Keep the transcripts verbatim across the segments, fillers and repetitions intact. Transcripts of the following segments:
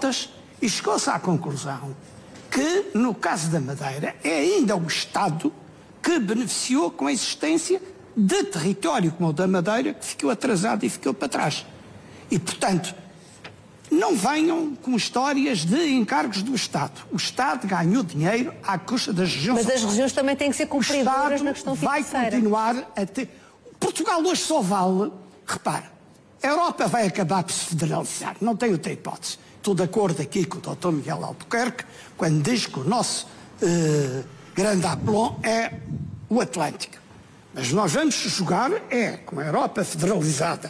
contas e chegou-se à conclusão que, no caso da Madeira, é ainda o Estado que beneficiou com a existência de território como o da Madeira, que ficou atrasado e ficou para trás. E, portanto, não venham com histórias de encargos do Estado. O Estado ganhou dinheiro à custa das regiões. Mas as regiões também têm que ser cumpridoras na questão financeira. Vai continuar a ter... Portugal hoje só vale... Repara, a Europa vai acabar por se federalizar. Não tem outra hipótese. Estou de acordo aqui com o doutor Miguel Albuquerque quando diz que o nosso uh, grande aplom é o Atlântico. Mas nós vamos jogar é com a Europa federalizada,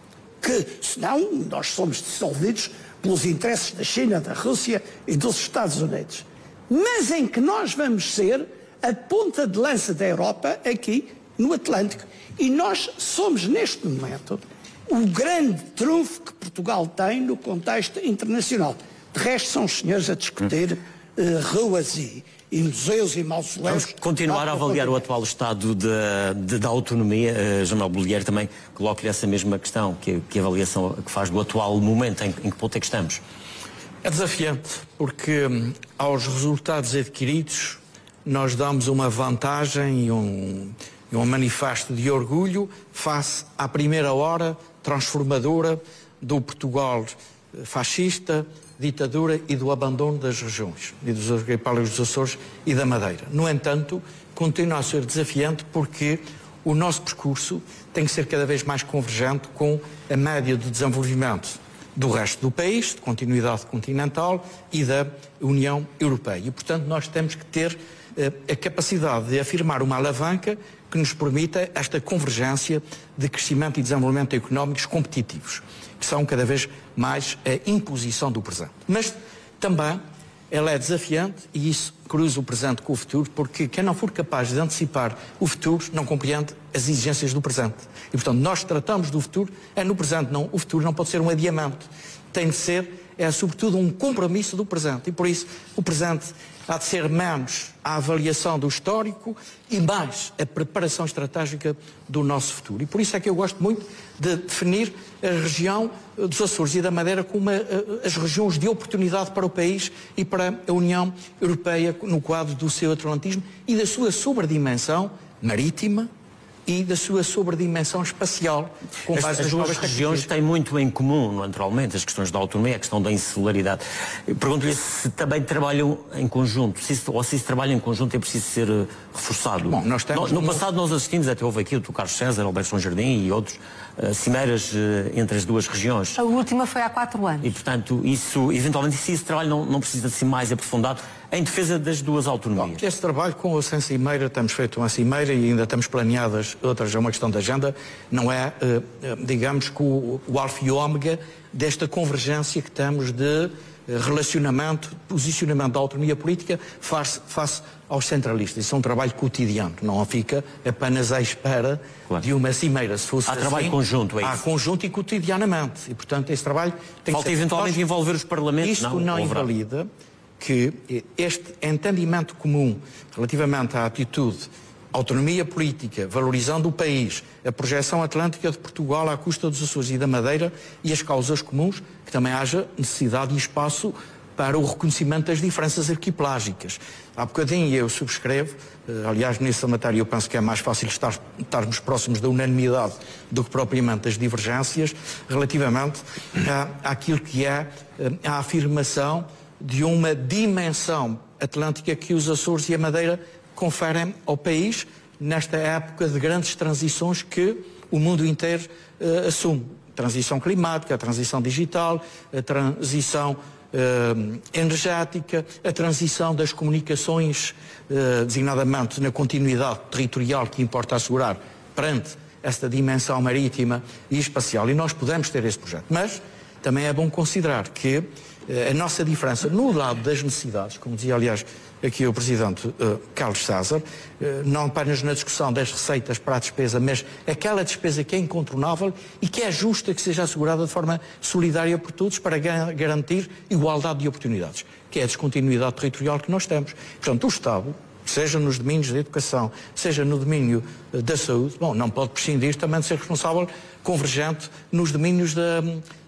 que senão nós somos dissolvidos pelos interesses da China, da Rússia e dos Estados Unidos. Mas em que nós vamos ser a ponta de lança da Europa aqui no Atlântico. E nós somos neste momento o grande trunfo que Portugal tem no contexto internacional. De resto são os senhores a discutir uh, ruas e, e museus e mausoléus. Vamos continuar a avaliar o atual estado de, de, da autonomia. Uh, João Bolieiro também coloca-lhe essa mesma questão, que, que avaliação que faz do atual momento, em, em que ponto é que estamos? É desafiante, porque hum, aos resultados adquiridos nós damos uma vantagem e um, e um manifesto de orgulho face à primeira hora transformadora do Portugal fascista, ditadura e do abandono das regiões, e dos arquipélagos dos Açores e da Madeira. No entanto, continua a ser desafiante porque o nosso percurso tem que ser cada vez mais convergente com a média de desenvolvimento do resto do país, de continuidade continental e da União Europeia. E, portanto, nós temos que ter eh, a capacidade de afirmar uma alavanca que nos permita esta convergência de crescimento e desenvolvimento económicos competitivos, que são cada vez mais a imposição do presente. Mas também ela é desafiante e isso cruza o presente com o futuro, porque quem não for capaz de antecipar o futuro não compreende as exigências do presente. E, portanto, nós tratamos do futuro é no presente, não, o futuro não pode ser um adiamento. Tem de ser, é sobretudo, um compromisso do presente. E, por isso, o presente há de ser menos a avaliação do histórico e mais a preparação estratégica do nosso futuro. E por isso é que eu gosto muito de definir a região dos Açores e da Madeira como uma, as regiões de oportunidade para o país e para a União Europeia no quadro do seu atlantismo e da sua sobredimensão marítima e da sua sobredimensão espacial. Com as, base as duas regiões têm muito em comum, naturalmente, as questões da autonomia, a questão da insularidade. Pergunto-lhe se também trabalham em conjunto, se isso, ou se isso trabalho em conjunto é preciso ser uh, reforçado. Bom, nós temos no, no uma... passado nós assistimos, até houve aqui o doutor Carlos César, Alberto João Jardim e outros, uh, cimeiras uh, entre as duas regiões. A última foi há quatro anos. E, portanto, isso, eventualmente, se esse trabalho não, não precisa de ser mais aprofundado, em defesa das duas autonomias. Bom, este trabalho com a cimeira, temos feito uma cimeira e ainda temos planeadas outras, é uma questão de agenda, não é, digamos, que o, o alfa e o ômega desta convergência que temos de relacionamento, posicionamento da autonomia política face, face aos centralistas. Isso é um trabalho cotidiano, não fica apenas à espera claro. de uma cimeira. Se fosse há assim, trabalho conjunto, é isso? Há conjunto e cotidianamente. E, portanto, esse trabalho tem Falta que ser... eventualmente Nós, envolver os parlamentos, isto não? não invalida que este entendimento comum relativamente à atitude, autonomia política, valorizando o país, a projeção atlântica de Portugal à custa dos Açores e da Madeira e as causas comuns, que também haja necessidade e espaço para o reconhecimento das diferenças arquipelágicas. Há bocadinho eu subscrevo, aliás, nessa matéria eu penso que é mais fácil estar, estarmos próximos da unanimidade do que propriamente das divergências, relativamente à, àquilo que é a afirmação de uma dimensão atlântica que os Açores e a Madeira conferem ao país nesta época de grandes transições que o mundo inteiro uh, assume. Transição climática, a transição digital, a transição uh, energética, a transição das comunicações, uh, designadamente na continuidade territorial que importa assegurar perante esta dimensão marítima e espacial. E nós podemos ter esse projeto. Mas também é bom considerar que a nossa diferença no lado das necessidades, como dizia aliás aqui o Presidente uh, Carlos César, uh, não apenas na discussão das receitas para a despesa, mas aquela despesa que é incontornável e que é justa que seja assegurada de forma solidária por todos para ga garantir igualdade de oportunidades, que é a descontinuidade territorial que nós temos. Portanto, o Estado, seja nos domínios da educação, seja no domínio uh, da saúde, bom, não pode prescindir também de ser responsável convergente nos domínios da,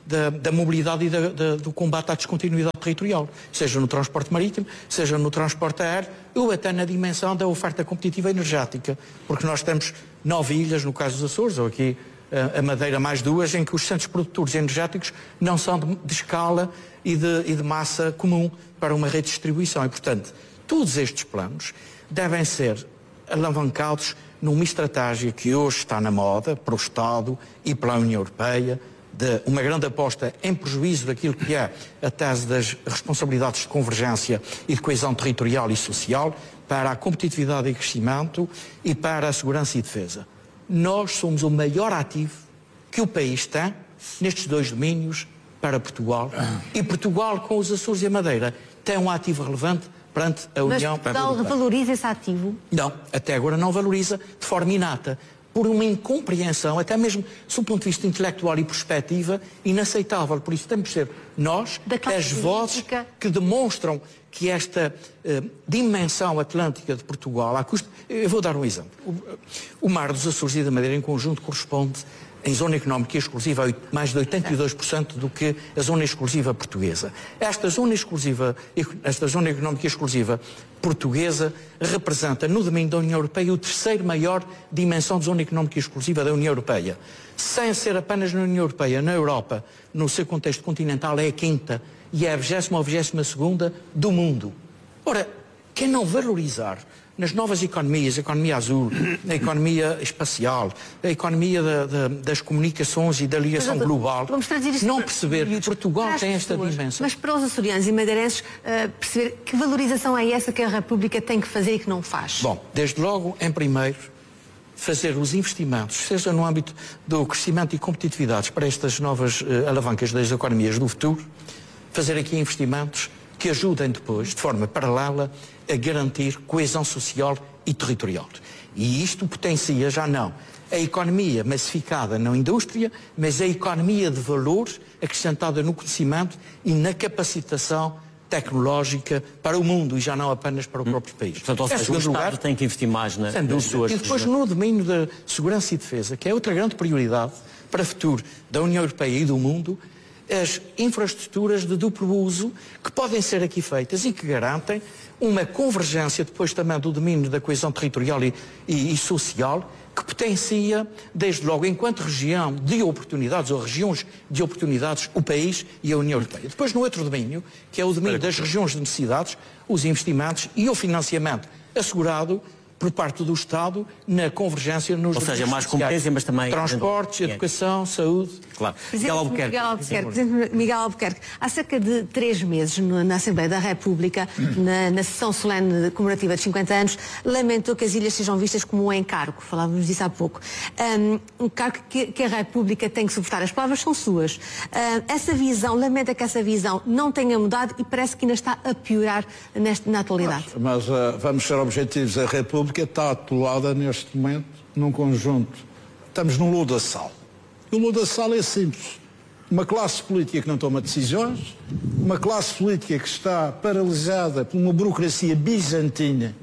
da, da mobilidade e da, da, do combate à descontinuidade territorial, seja no transporte marítimo, seja no transporte aéreo, ou até na dimensão da oferta competitiva energética, porque nós temos nove ilhas, no caso dos Açores, ou aqui a Madeira mais duas, em que os centros produtores energéticos não são de, de escala e de, e de massa comum para uma rede de distribuição. E, portanto, todos estes planos devem ser alavancados numa estratégia que hoje está na moda para o Estado e pela União Europeia, de uma grande aposta em prejuízo daquilo que é a tese das responsabilidades de convergência e de coesão territorial e social, para a competitividade e crescimento e para a segurança e defesa. Nós somos o maior ativo que o país tem nestes dois domínios para Portugal. E Portugal, com os Açores e a Madeira, tem um ativo relevante perante a União Europeia. Mas Portugal valoriza esse ativo? Não, até agora não valoriza de forma inata, por uma incompreensão, até mesmo do ponto de vista intelectual e perspectiva, inaceitável. Por isso temos de ser nós as vozes que demonstram que esta uh, dimensão atlântica de Portugal, à custa... Eu vou dar um exemplo. O, o mar dos Açores e da Madeira em conjunto corresponde, em zona económica exclusiva, a mais de oitenta e dois por cento do que a zona exclusiva portuguesa. Esta zona exclusiva, esta zona económica exclusiva portuguesa representa no domínio da União Europeia o terceiro maior dimensão de zona económica exclusiva da União Europeia. Sem ser apenas na União Europeia, na Europa, no seu contexto continental, é a quinta e é a vigésima ou vigésima segunda do mundo. Ora, quem não valorizar nas novas economias, a economia azul, a economia espacial, a economia da, da, das comunicações e da ligação mas, global, não perceber que Portugal tem esta pessoas, dimensão. Mas para os açorianos e madeirenses, uh, perceber que valorização é essa que a República tem que fazer e que não faz? Bom, desde logo, em primeiro, fazer os investimentos, seja no âmbito do crescimento e competitividade para estas novas uh, alavancas das economias do futuro, fazer aqui investimentos que ajudem depois, de forma paralela, a garantir coesão social e territorial. E isto potencia já não a economia massificada na indústria, mas a economia de valor acrescentada no conhecimento e na capacitação tecnológica para o mundo e já não apenas para o próprio país. Portanto, ou seja, o Estado lugar, tem que investir mais na, nas suas... E depois no domínio da segurança e defesa, que é outra grande prioridade para o futuro da União Europeia e do mundo, as infraestruturas de duplo uso que podem ser aqui feitas e que garantem uma convergência depois também do domínio da coesão territorial e, e, e social, que potencia, desde logo, enquanto região de oportunidades, ou regiões de oportunidades, o país e a União Europeia. Depois, no outro domínio, que é o domínio das regiões de necessidades, os investimentos e o financiamento assegurado por parte do Estado na convergência nos... Ou seja, mais competência, mas também... Transportes, educação, saúde... Claro. Miguel Albuquerque. Miguel Albuquerque, Presidente Miguel Albuquerque, há cerca de três meses, no, na Assembleia da República, na, na sessão solene comemorativa de cinquenta anos, lamentou que as ilhas sejam vistas como um encargo. Falávamos disso há pouco. Um, um cargo que, que a República tem que suportar. As palavras são suas. Uh, essa visão, lamenta que essa visão não tenha mudado e parece que ainda está a piorar neste, na atualidade. Mas, mas uh, vamos ser objetivos. A República está atolada neste momento num conjunto. Estamos num lodaçal. O lodaçal é simples. Uma classe política que não toma decisões, uma classe política que está paralisada por uma burocracia bizantina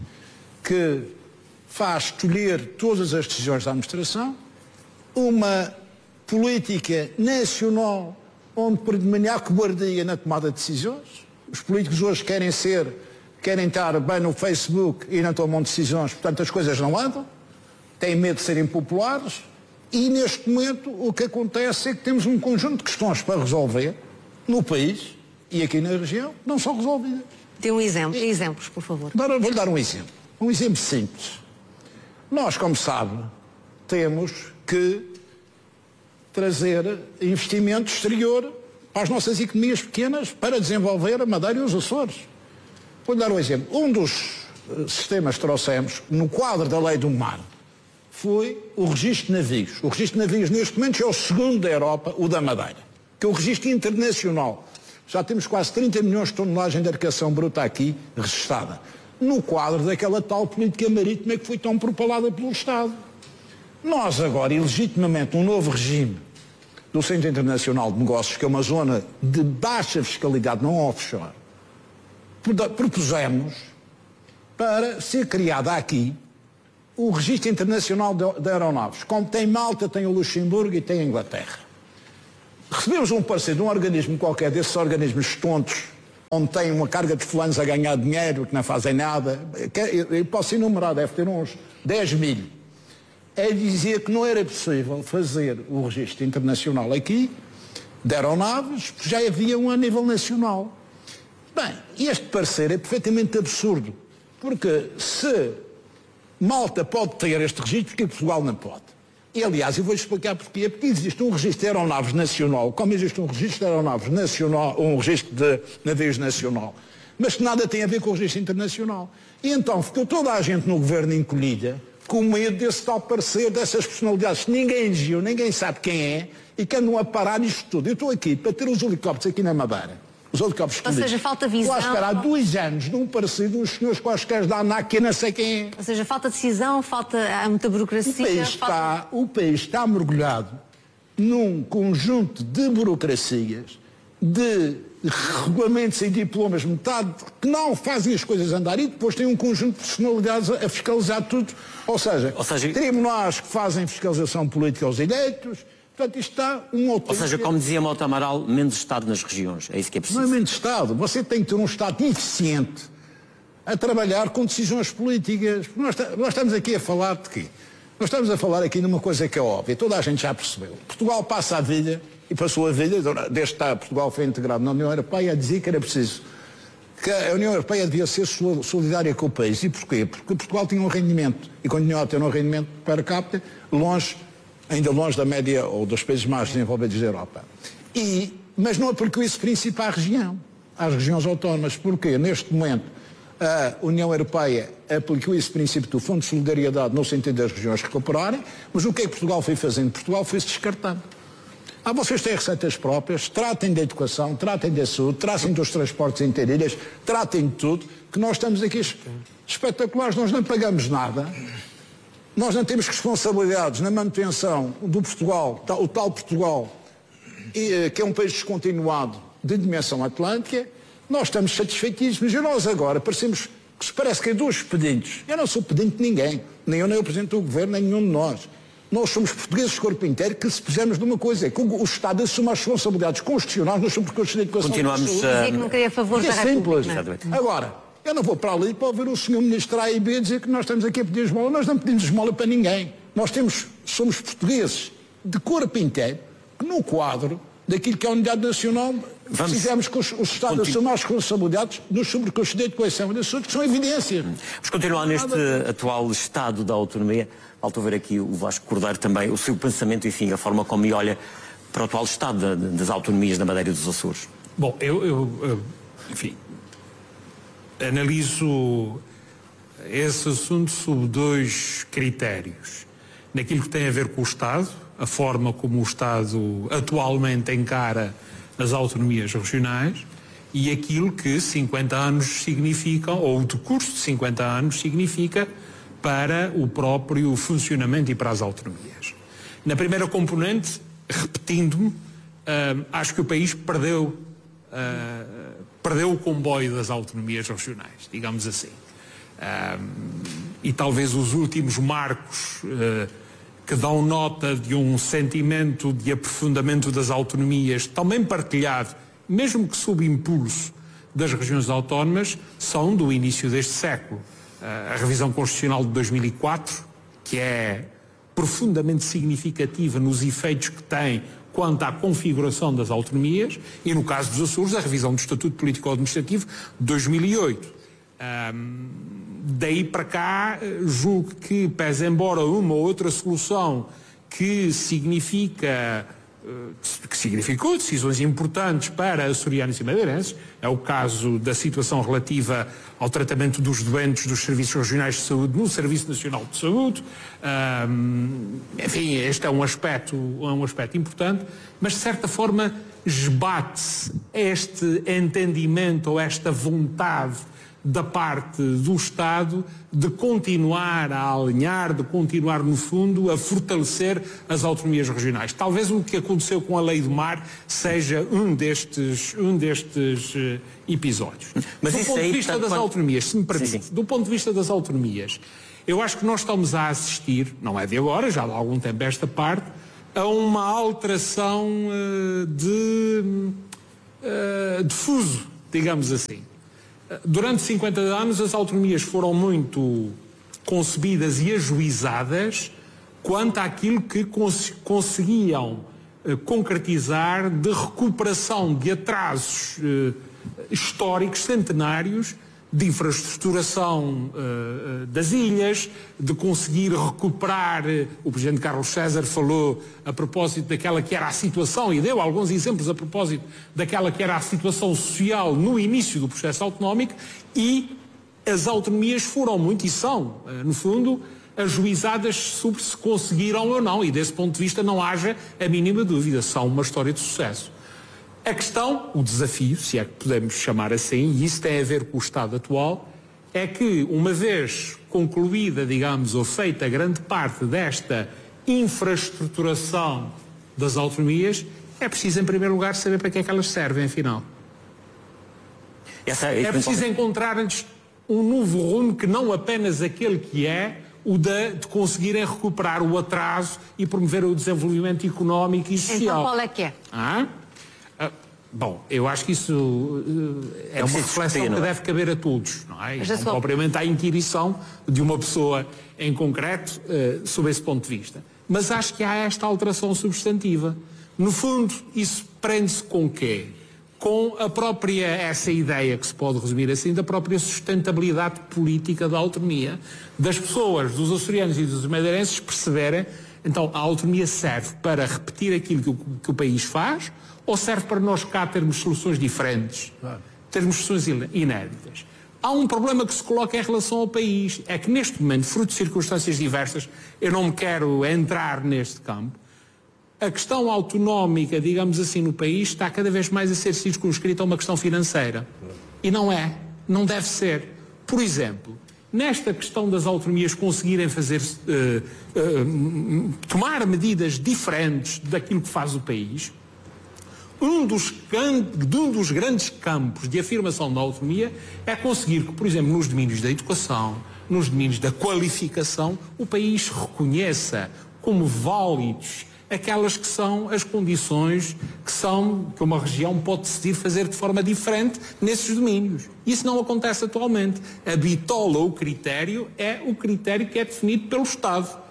que faz escolher todas as decisões da administração, uma política nacional onde predomina a cobardia na tomada de decisões. Os políticos hoje querem ser, querem estar bem no Facebook e não tomam decisões, portanto as coisas não andam, têm medo de serem populares. E neste momento o que acontece é que temos um conjunto de questões para resolver no país e aqui na região, não são resolvidas. Dê um exemplo, e... exemplos, por favor. Vou-lhe dar um exemplo. Um exemplo simples. Nós, como sabe, temos que trazer investimento exterior para as nossas economias pequenas para desenvolver a Madeira e os Açores. Vou-lhe dar um exemplo. Um dos sistemas que trouxemos no quadro da Lei do Mar foi o registro de navios. O registro de navios neste momento é o segundo da Europa, o da Madeira, que é o registro internacional. Já temos quase trinta milhões de tonelagens de arcação bruta aqui registada, no quadro daquela tal política marítima que foi tão propalada pelo Estado. Nós agora, ilegitimamente, um novo regime do Centro Internacional de Negócios, que é uma zona de baixa fiscalidade não offshore, propusemos para ser criada aqui o Registro Internacional de, de Aeronaves, como tem Malta, tem o Luxemburgo e tem a Inglaterra. recebemos um parecer de um organismo qualquer, desses organismos tontos, onde tem uma carga de fulanos a ganhar dinheiro, que não fazem nada, eu posso enumerar, deve ter uns dez mil, é dizer que não era possível fazer o registro internacional aqui, de aeronaves, porque já havia um a nível nacional. Bem, este parecer é perfeitamente absurdo, porque se Malta pode ter este registro, porque Portugal não pode. E, aliás, eu vou explicar porquê. Porque existe um registro de aeronaves nacional, como existe um registro de aeronaves nacional, um registro de navios nacional, mas que nada tem a ver com o registro internacional. E então ficou toda a gente no governo encolhida, com medo desse tal parecer, dessas personalidades que ninguém elegeu, ninguém sabe quem é, e que andam a parar isto tudo. Eu estou aqui para ter os helicópteros aqui na Madeira. Os helicópteros Ou seja, falta visão. Estou a esperar dois anos de um parecido dos senhores quaisquer da ANAC, que eu não sei quem é. Ou seja, falta decisão, falta há muita burocracia. O país, falta... está, o país está mergulhado num conjunto de burocracias, de regulamentos e diplomas, metade que não fazem as coisas andar, e depois tem um conjunto de personalidades a fiscalizar tudo. Ou seja, Ou seja... tribunais que fazem fiscalização política aos eleitos. Portanto, isto está um outro... Ou seja, como dizia Mota Amaral, menos Estado nas regiões. É isso que é preciso. Não é menos Estado. Você tem que ter um Estado eficiente a trabalhar com decisões políticas. Nós, nós estamos aqui a falar de quê? Nós estamos a falar aqui numa coisa que é óbvia. Toda a gente já percebeu. Portugal passa a vida, e passou a vida, desde que Portugal foi integrado na União Europeia, a dizer que era preciso que a União Europeia devia ser solidária com o país. E porquê? Porque Portugal tinha um rendimento, e continuava a ter um rendimento per capita longe... ainda longe da média ou dos países mais desenvolvidos da Europa. E, mas não aplicou esse princípio à região, às regiões autónomas. Porquê? Neste momento, a União Europeia aplicou esse princípio do Fundo de Solidariedade no sentido das regiões recuperarem, mas o que é que Portugal foi fazendo? Portugal foi-se descartando. Ah, vocês têm receitas próprias, tratem da educação, tratem da saúde, tratem dos transportes interilhas, tratem de tudo, que nós estamos aqui espetaculares, nós não pagamos nada. Nós não temos responsabilidades na manutenção do Portugal, o tal Portugal, que é um país descontinuado de dimensão atlântica. Nós estamos satisfeitíssimos e nós agora parecemos que se parece que é dois pedintes. Eu não sou pedinte de ninguém, nem eu nem o Presidente do Governo, nem nenhum de nós. Nós somos portugueses de corpo inteiro que se pusermos numa coisa, é que o Estado assume as responsabilidades constitucionais, nós somos porque de educação. Continuamos a... Dizia que não queria a favor da República. Agora... eu não vou para ali para ouvir o senhor Ministro A e B dizer que nós estamos aqui a pedir esmola. Nós não pedimos esmola para ninguém. Nós temos, somos portugueses de corpo inteiro, que no quadro daquilo que é a unidade nacional, Vamos... precisamos que os, os Estados Continu... assumam as responsabilidades dos sobrecustos de coesão e de assuntos que são evidência. Vamos continuar neste Nada... atual estado da autonomia. Falta ver aqui o Vasco Cordeiro também, o seu pensamento, enfim, a forma como ele olha para o atual estado das autonomias da Madeira e dos Açores. Bom, eu, eu, eu enfim... analiso esse assunto sob dois critérios. Naquilo que tem a ver com o Estado, a forma como o Estado atualmente encara as autonomias regionais, e aquilo que cinquenta anos significam, ou o decurso de cinquenta anos significa para o próprio funcionamento e para as autonomias. Na primeira componente, repetindo-me, uh, acho que o país perdeu uh, perdeu o comboio das autonomias regionais, digamos assim. Um, e talvez os últimos marcos uh, que dão nota de um sentimento de aprofundamento das autonomias, também partilhado, mesmo que sob impulso das regiões autónomas, são do início deste século. Uh, a revisão constitucional de dois mil e quatro, que é profundamente significativa nos efeitos que tem quanto à configuração das autonomias, e no caso dos Açores, a revisão do Estatuto Político-Administrativo de dois mil e oito. Um, daí para cá, julgo que, pese embora uma ou outra solução que significa, que significou decisões importantes para açorianos e madeirenses, é o caso da situação relativa ao tratamento dos doentes dos serviços regionais de saúde no Serviço Nacional de Saúde. Um, enfim, este é um aspecto, é um aspecto importante, mas de certa forma esbate-se este entendimento ou esta vontade da parte do Estado de continuar a alinhar, de continuar, no fundo, a fortalecer as autonomias regionais. Talvez o que aconteceu com a Lei do Mar seja um destes, um destes uh, episódios. Mas do ponto de vista das autonomias, se me permite, sim, sim. do ponto de vista das autonomias, eu acho que nós estamos a assistir, não é de agora, já há algum tempo esta parte, a uma alteração uh, de, uh, de fuso, digamos assim. Durante cinquenta anos as autonomias foram muito concebidas e ajuizadas quanto àquilo que cons conseguiam uh, concretizar de recuperação de atrasos uh, históricos centenários, de infraestruturação uh, das ilhas, de conseguir recuperar, uh, o Presidente Carlos César falou a propósito daquela que era a situação, e deu alguns exemplos a propósito daquela que era a situação social no início do processo autonómico, e as autonomias foram muito, e são, uh, no fundo, ajuizadas sobre se conseguiram ou não, e desse ponto de vista não haja a mínima dúvida, são uma história de sucesso. A questão, o desafio, se é que podemos chamar assim, e isso tem a ver com o estado atual, é que uma vez concluída, digamos, ou feita grande parte desta infraestruturação das autonomias, é preciso em primeiro lugar saber para que é que elas servem, afinal. Essa é, é preciso encontrar-lhes um novo rumo que não apenas aquele que é o de, de conseguirem recuperar o atraso e promover o desenvolvimento económico e social. Então qual é que é? Ah? Bom, eu acho que isso uh, é uma reflexão que deve caber a todos, não é? E não propriamente à inquirição de uma pessoa em concreto, uh, sob esse ponto de vista. Mas acho que há esta alteração substantiva. No fundo, isso prende-se com o quê? Com a própria, essa ideia que se pode resumir assim, da própria sustentabilidade política da autonomia, das pessoas, dos açorianos e dos madeirenses perceberem, então a autonomia serve para repetir aquilo que o, que o país faz, ou serve para nós cá termos soluções diferentes, claro. termos soluções inéditas. Há um problema que se coloca em relação ao país, é que neste momento, fruto de circunstâncias diversas, eu não me quero entrar neste campo, a questão autonómica, digamos assim, no país está cada vez mais a ser circunscrita a uma questão financeira. E não é, não deve ser. Por exemplo, nesta questão das autonomias conseguirem fazer, uh, uh, tomar medidas diferentes daquilo que faz o país, Um dos, um dos grandes campos de afirmação da autonomia é conseguir que, por exemplo, nos domínios da educação, nos domínios da qualificação, o país reconheça como válidos aquelas que são as condições que são que uma região pode decidir fazer de forma diferente nesses domínios. Isso não acontece atualmente. A bitola, o critério, é o critério que é definido pelo Estado.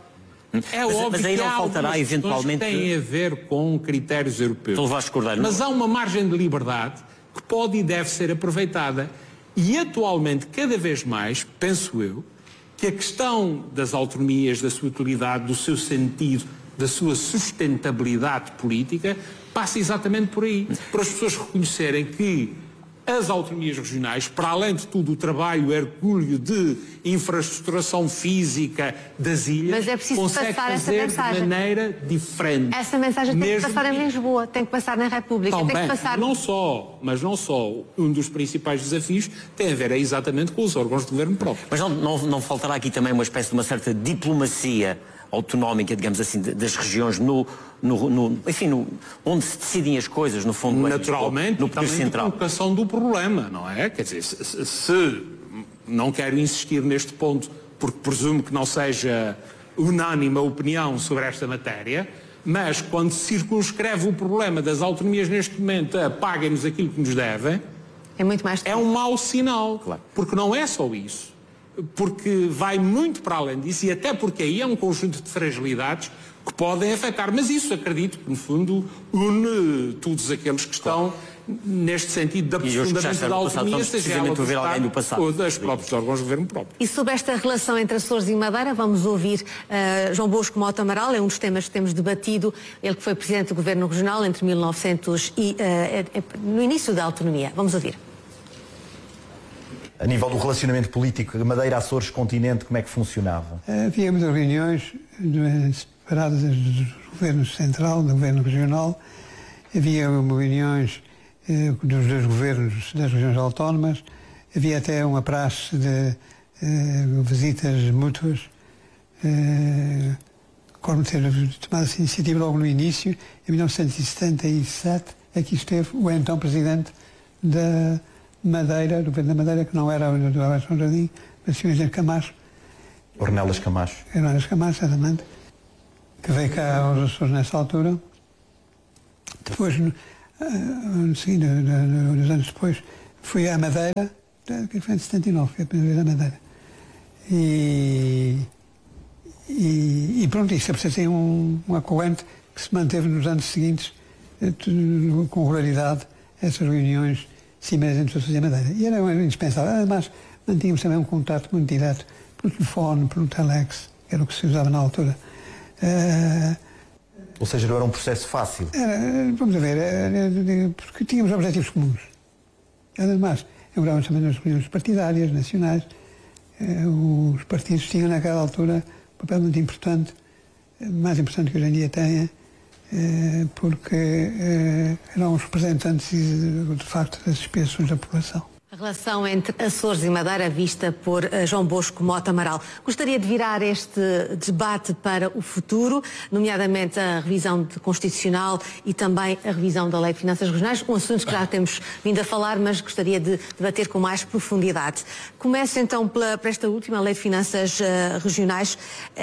É mas, óbvio mas aí que não há faltará eventualmente que têm a ver com critérios europeus. Mas há uma margem de liberdade que pode e deve ser aproveitada. E atualmente, cada vez mais, penso eu, que a questão das autonomias, da sua utilidade, do seu sentido, da sua sustentabilidade política, passa exatamente por aí. Para as pessoas reconhecerem que as autonomias regionais, para além de tudo o trabalho, o hercúleo de infraestruturação física das ilhas, mas é preciso consegue passar fazer essa mensagem de maneira diferente. Essa mensagem tem que passar em Lisboa, tem que passar na República, Também, tem que passar... não só, mas não só, um dos principais desafios tem a ver é exatamente com os órgãos de governo próprio. Mas não, não, não faltará aqui também uma espécie de uma certa diplomacia autonómica, digamos assim, das regiões no, no, no enfim, no, onde se decidem as coisas, no fundo, naturalmente, no poder central. A colocação do problema, não é? Quer dizer, se, se não quero insistir neste ponto, porque presumo que não seja unânime a opinião sobre esta matéria, mas quando se circunscreve o problema das autonomias neste momento a paguem-nos aquilo que nos devem, é muito mais é um mau sinal, claro. Porque não é só isso. Porque vai muito para além disso e até porque aí é um conjunto de fragilidades que podem afetar. Mas isso, acredito que, no fundo, une todos aqueles que estão neste sentido de aprofundamento da autonomia, seja ela do Estado ou das próprios órgãos de governo próprio. E sobre esta relação entre Açores e Madeira, vamos ouvir uh, João Bosco Mota Amaral, é um dos temas que temos debatido, ele que foi Presidente do Governo Regional entre mil e novecentos e uh, no início da autonomia. Vamos ouvir. A nível do relacionamento político, Madeira, Açores, continente, como é que funcionava? Havia muitas reuniões separadas do governo central, do governo regional. Havia reuniões eh, dos dois governos das regiões autónomas. Havia até uma praxe de eh, visitas mútuas. Eh, Recordo-me ter tomado essa iniciativa logo no início. Em mil novecentos e setenta e sete, aqui esteve o então presidente da Madeira, do governo da Madeira, que não era o do Abaixo Jardim, mas o senhor Camacho. Ornelas Camacho. Ornelas Camacho, exatamente. que veio cá aos Açores nessa altura. Depois, no, no seguinte, nos anos depois, fui à Madeira, que foi em setenta e nove, foi a primeira vez à Madeira. E, e, e pronto, isso é um, uma corrente que se manteve nos anos seguintes, com regularidade, essas reuniões cimeiras entre os Açores e a Madeira. E era indispensável, mas mantínhamos também um contato muito direto pelo telefone, pelo telex, que era o que se usava na altura. Uh, Ou seja, não era um processo fácil? Era, vamos ver, era, porque tínhamos objetivos comuns. Ademais, lembrávamos também nas reuniões partidárias, nacionais. Uh, os partidos tinham naquela altura um papel muito importante, mais importante que hoje em dia têm, uh, porque uh, eram os representantes, de, de facto, das expressões da população. A relação entre Açores e Madeira vista por uh, João Bosco Mota Amaral. Gostaria de virar este debate para o futuro, nomeadamente a revisão de constitucional e também a revisão da Lei de Finanças Regionais, um assunto que já temos vindo a falar, mas gostaria de debater com mais profundidade. Começo então pela, por esta última Lei de Finanças uh, Regionais.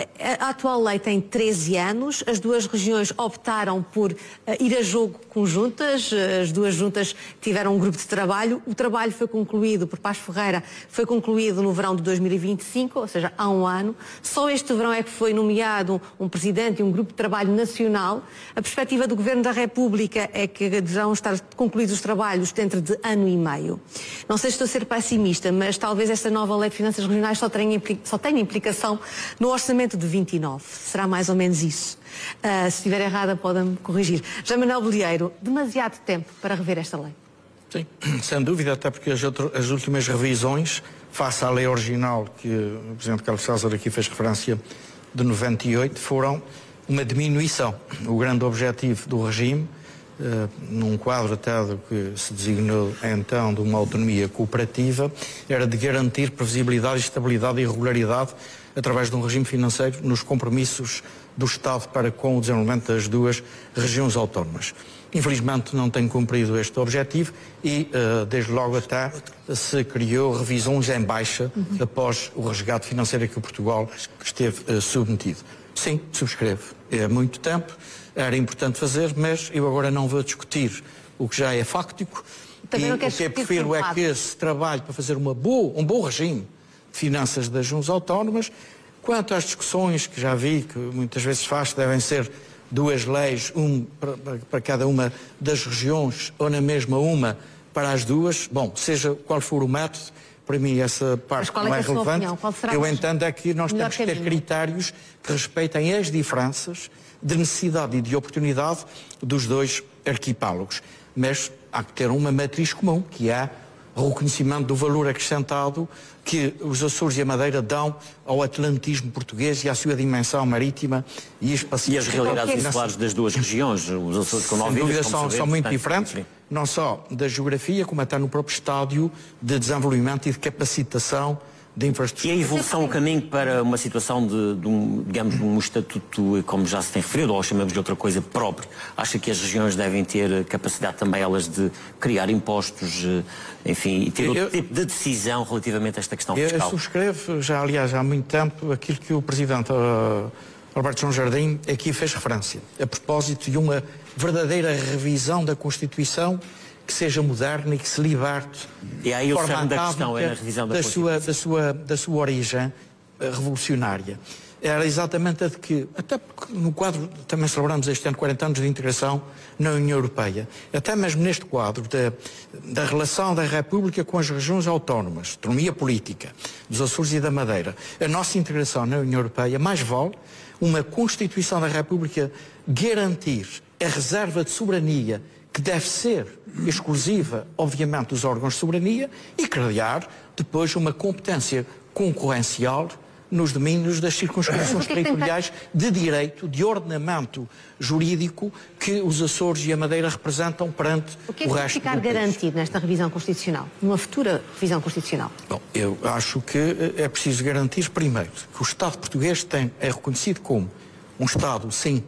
A atual lei tem treze anos, as duas regiões optaram por uh, ir a jogo conjuntas, as duas juntas tiveram um grupo de trabalho, o trabalho foi concluído por Paz Ferreira, foi concluído no verão de dois mil e vinte e cinco, ou seja, há um ano. Só este verão é que foi nomeado um, um presidente e um grupo de trabalho nacional. A perspectiva do Governo da República é que deverão estar concluídos os trabalhos dentro de ano e meio. Não sei se estou a ser pessimista, mas talvez esta nova Lei de Finanças Regionais só tenha, só tenha implicação no orçamento de vinte e nove. Será mais ou menos isso. Uh, se estiver errada, podem-me corrigir. José Manuel Bolieiro, demasiado tempo para rever esta lei? Sim, sem dúvida, até porque as, outro, as últimas revisões, face à lei original que o Presidente Carlos César aqui fez referência, de noventa e oito, foram uma diminuição. O grande objetivo do regime, eh, num quadro até do que se designou então de uma autonomia cooperativa, era de garantir previsibilidade, estabilidade e regularidade através de um regime financeiro nos compromissos do Estado para com o desenvolvimento das duas regiões autónomas. Infelizmente não tem cumprido este objetivo e, uh, desde logo até, se criou revisões em baixa uhum. após o resgate financeiro a que o Portugal esteve uh, submetido. Sim, subscrevo. É muito tempo, era importante fazer, mas eu agora não vou discutir o que já é fáctico. Também e o que eu prefiro é que esse trabalho para fazer uma boa, um bom regime de finanças das regiões autónomas. Quanto às discussões que já vi, que muitas vezes faz, devem ser duas leis, um para, para cada uma das regiões, ou na mesma uma para as duas. Bom, seja qual for o método, para mim essa parte não é relevante. Eu entendo é que nós temos que ter critérios que respeitem as diferenças de necessidade e de oportunidade dos dois arquipélagos. Mas há que ter uma matriz comum, que é o reconhecimento do valor acrescentado que os Açores e a Madeira dão ao atlantismo português e à sua dimensão marítima e espacial. E as realidades insulares das duas regiões, os Açores com nove ilhas, são, saber, são muito portanto, diferentes, enfim. Não só da geografia, como até no próprio estádio de desenvolvimento e de capacitação de infraestrutura. E a evolução, o caminho para uma situação de, de um, digamos, de um estatuto, como já se tem referido, ou chamamos de outra coisa, próprio. Acha que as regiões devem ter capacidade também elas de criar impostos, enfim, e ter eu, outro tipo de decisão relativamente a esta questão fiscal? Eu subscrevo, já, aliás, há muito tempo, aquilo que o Presidente uh, Alberto João Jardim aqui fez referência, a propósito de uma verdadeira revisão da Constituição que seja moderna e que se liberte e aí o cerne da questão é na revisão da, da sua da sua da sua origem revolucionária. Era exatamente a de que, até porque no quadro, também celebramos este ano quarenta anos de integração na União Europeia, até mesmo neste quadro da, da relação da República com as regiões autónomas, autonomia política dos Açores e da Madeira, a nossa integração na União Europeia, mais vale uma Constituição da República garantir a reserva de soberania que deve ser exclusiva, obviamente, dos órgãos de soberania e criar depois uma competência concorrencial nos domínios das circunscrições territoriais de direito, de ordenamento jurídico que os Açores e a Madeira representam perante o resto do país. O que é que vai ficar garantido nesta revisão constitucional, numa futura revisão constitucional? Bom, eu acho que é preciso garantir, primeiro, que o Estado português tem, é reconhecido como um Estado, sim,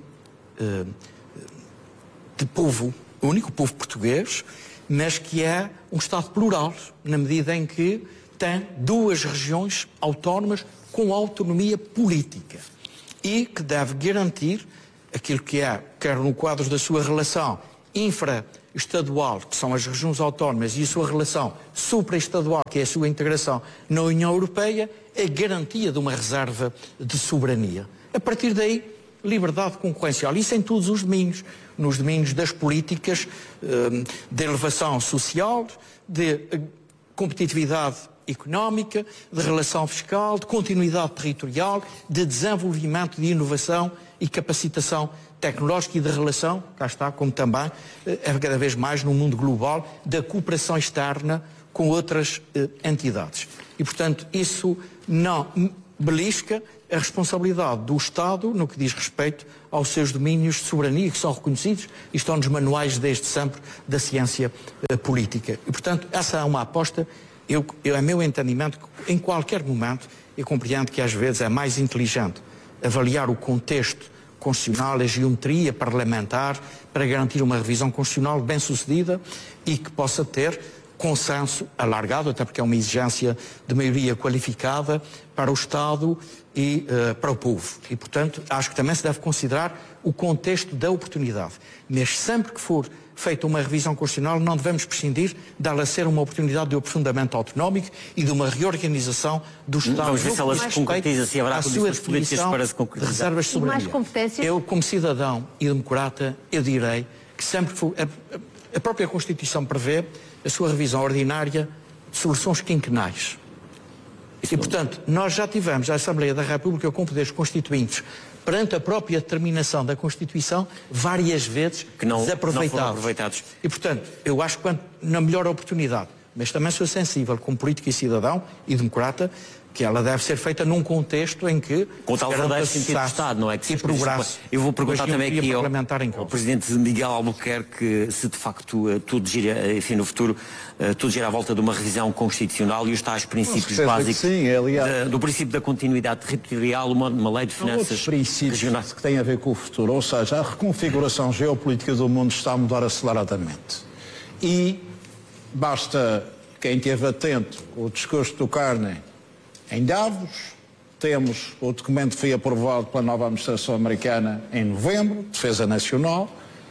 de povo o único povo português, mas que é um Estado plural, na medida em que tem duas regiões autónomas com autonomia política. e que deve garantir aquilo que é, quer no quadro da sua relação infra-estadual, que são as regiões autónomas, e a sua relação supra-estadual, que é a sua integração na União Europeia, a garantia de uma reserva de soberania. A partir daí, liberdade concorrencial. Isso em todos os domínios. Nos domínios das políticas de elevação social, de competitividade económica, de relação fiscal, de continuidade territorial, de desenvolvimento de inovação e capacitação tecnológica e de relação, cá está, como também, é cada vez mais no mundo global, da cooperação externa com outras eh, entidades. E, portanto, isso não belisca a responsabilidade do Estado no que diz respeito aos seus domínios de soberania, que são reconhecidos e estão nos manuais desde sempre da ciência eh, política. E, portanto, essa é uma aposta, eu, eu, é meu entendimento, que em qualquer momento eu compreendo que às vezes é mais inteligente avaliar o contexto constitucional, a geometria parlamentar, para garantir uma revisão constitucional bem-sucedida e que possa ter consenso alargado, até porque é uma exigência de maioria qualificada para o Estado e uh, para o povo. E, portanto, acho que também se deve considerar o contexto da oportunidade. Mas sempre que for feita uma revisão constitucional, não devemos prescindir dela ser uma oportunidade de aprofundamento autonómico e de uma reorganização do Estado. Vamos ver se ela se concretiza, se haverá condições políticas para se concretizar. De reservas de soberania. Eu, como cidadão e democrata, eu direi que sempre que for, a, a própria Constituição prevê a sua revisão ordinária de soluções quinquenais. E, portanto, nós já tivemos a Assembleia da República com poderes constituintes perante a própria determinação da Constituição várias vezes que não, desaproveitados. Não foram aproveitados. E, portanto, eu acho que quando, na melhor oportunidade, mas também sou sensível como político e cidadão e democrata, que ela deve ser feita num contexto em que... Com tal verdadeiro sentido de Estado, não é? Que e progresso. Eu vou perguntar também aqui ao, ao Presidente Miguel Albuquerque se de facto tudo gira, enfim, no futuro, tudo gira à volta de uma revisão constitucional e os tais princípios básicos sim, é, aliás, de, do princípio da continuidade territorial, uma, uma lei de finanças regionais que tem a ver com o futuro, ou seja, a reconfiguração geopolítica do mundo está a mudar aceleradamente. E basta quem esteve atento ao discurso do Carney em Davos, temos o documento que foi aprovado pela nova administração americana em novembro, Defesa Nacional,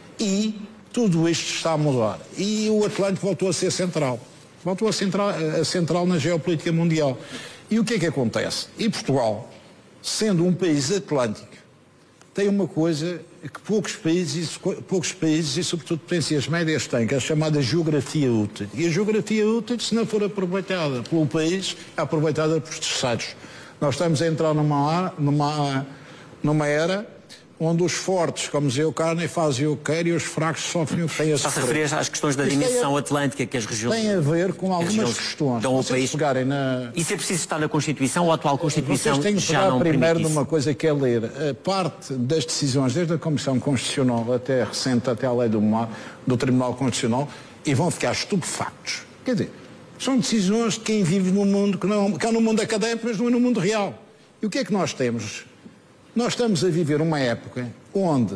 e tudo isto está a mudar. E o Atlântico voltou a ser central. Voltou a, central, a central na geopolítica mundial. E o que é que acontece? E Portugal, sendo um país atlântico, tem uma coisa que poucos países, poucos países e sobretudo potências médias têm, que é a chamada geografia útil. E a geografia útil, se não for aproveitada pelo país, é aproveitada por terceiros. Nós estamos a entrar numa, numa, numa era onde os fortes, como dizia o Carney, fazem o que querem e os fracos sofrem o que têm a sofrer. Está-se a referir às questões da dimensão atlântica que as regiões... Tem a ver com algumas questões. Dão ao país. Na... Isso é preciso estar na Constituição ou a atual Constituição Vocês têm que já não permite primeiro isso? Numa coisa que é ler a parte das decisões, desde a Comissão Constitucional até recente, até a lei do, do Tribunal Constitucional, e vão ficar estupefactos. Quer dizer, são decisões de quem vive num mundo que não que é no mundo académico, mas não é no mundo real. E o que é que nós temos? Nós estamos a viver uma época onde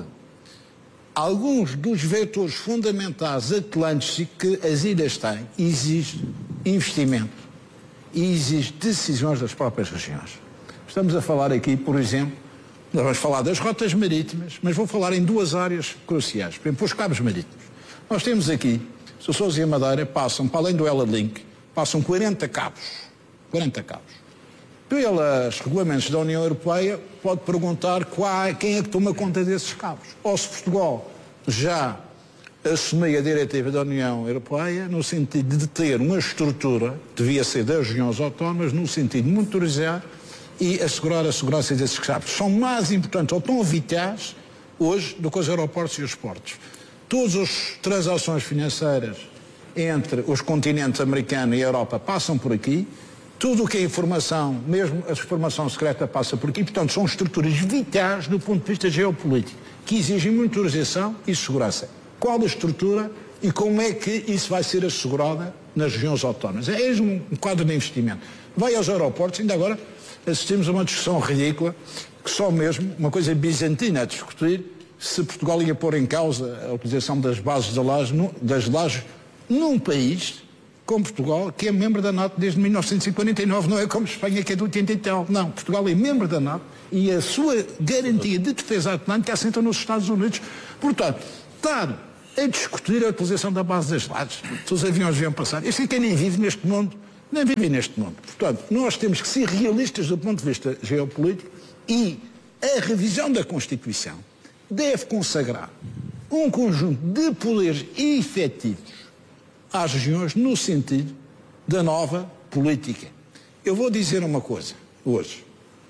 alguns dos vetores fundamentais atlânticos que as ilhas têm exigem investimento e exigem decisões das próprias regiões. Estamos a falar aqui, por exemplo, nós vamos falar das rotas marítimas, mas vou falar em duas áreas cruciais. Por exemplo, os cabos marítimos. Nós temos aqui, os Açores e a Madeira passam, para além do Ela Link, passam quarenta cabos. quarenta cabos. Pelos regulamentos da União Europeia, pode perguntar qual, quem é que toma conta desses cabos. Ou se Portugal já assumiu a diretiva da União Europeia no sentido de ter uma estrutura, devia ser das regiões autónomas, no sentido de monitorizar e assegurar a segurança desses cabos. São mais importantes ou tão vitais hoje do que os aeroportos e os portos. Todas as transações financeiras entre os continentes americano e Europa passam por aqui. Tudo o que é informação, mesmo a informação secreta, passa por aqui. Portanto, são estruturas vitais do ponto de vista geopolítico, que exigem monitorização e segurança. Qual a estrutura e como é que isso vai ser assegurada nas regiões autónomas? É um quadro de investimento. Vai aos aeroportos, ainda agora assistimos a uma discussão ridícula, que só mesmo, uma coisa bizantina a discutir, se Portugal ia pôr em causa a utilização das bases de laje, das lajes num país com Portugal, que é membro da NATO desde mil novecentos e quarenta e nove, não é como Espanha, que é de oitenta e tal. Não, Portugal é membro da NATO e a sua garantia de defesa atlântica assenta nos Estados Unidos. Portanto, estar a discutir a utilização da base das lajes, se os aviões iam passar, este é quem nem vive neste mundo, nem vive neste mundo. Portanto, nós temos que ser realistas do ponto de vista geopolítico e a revisão da Constituição deve consagrar um conjunto de poderes efetivos às regiões no sentido da nova política. Eu vou dizer uma coisa hoje.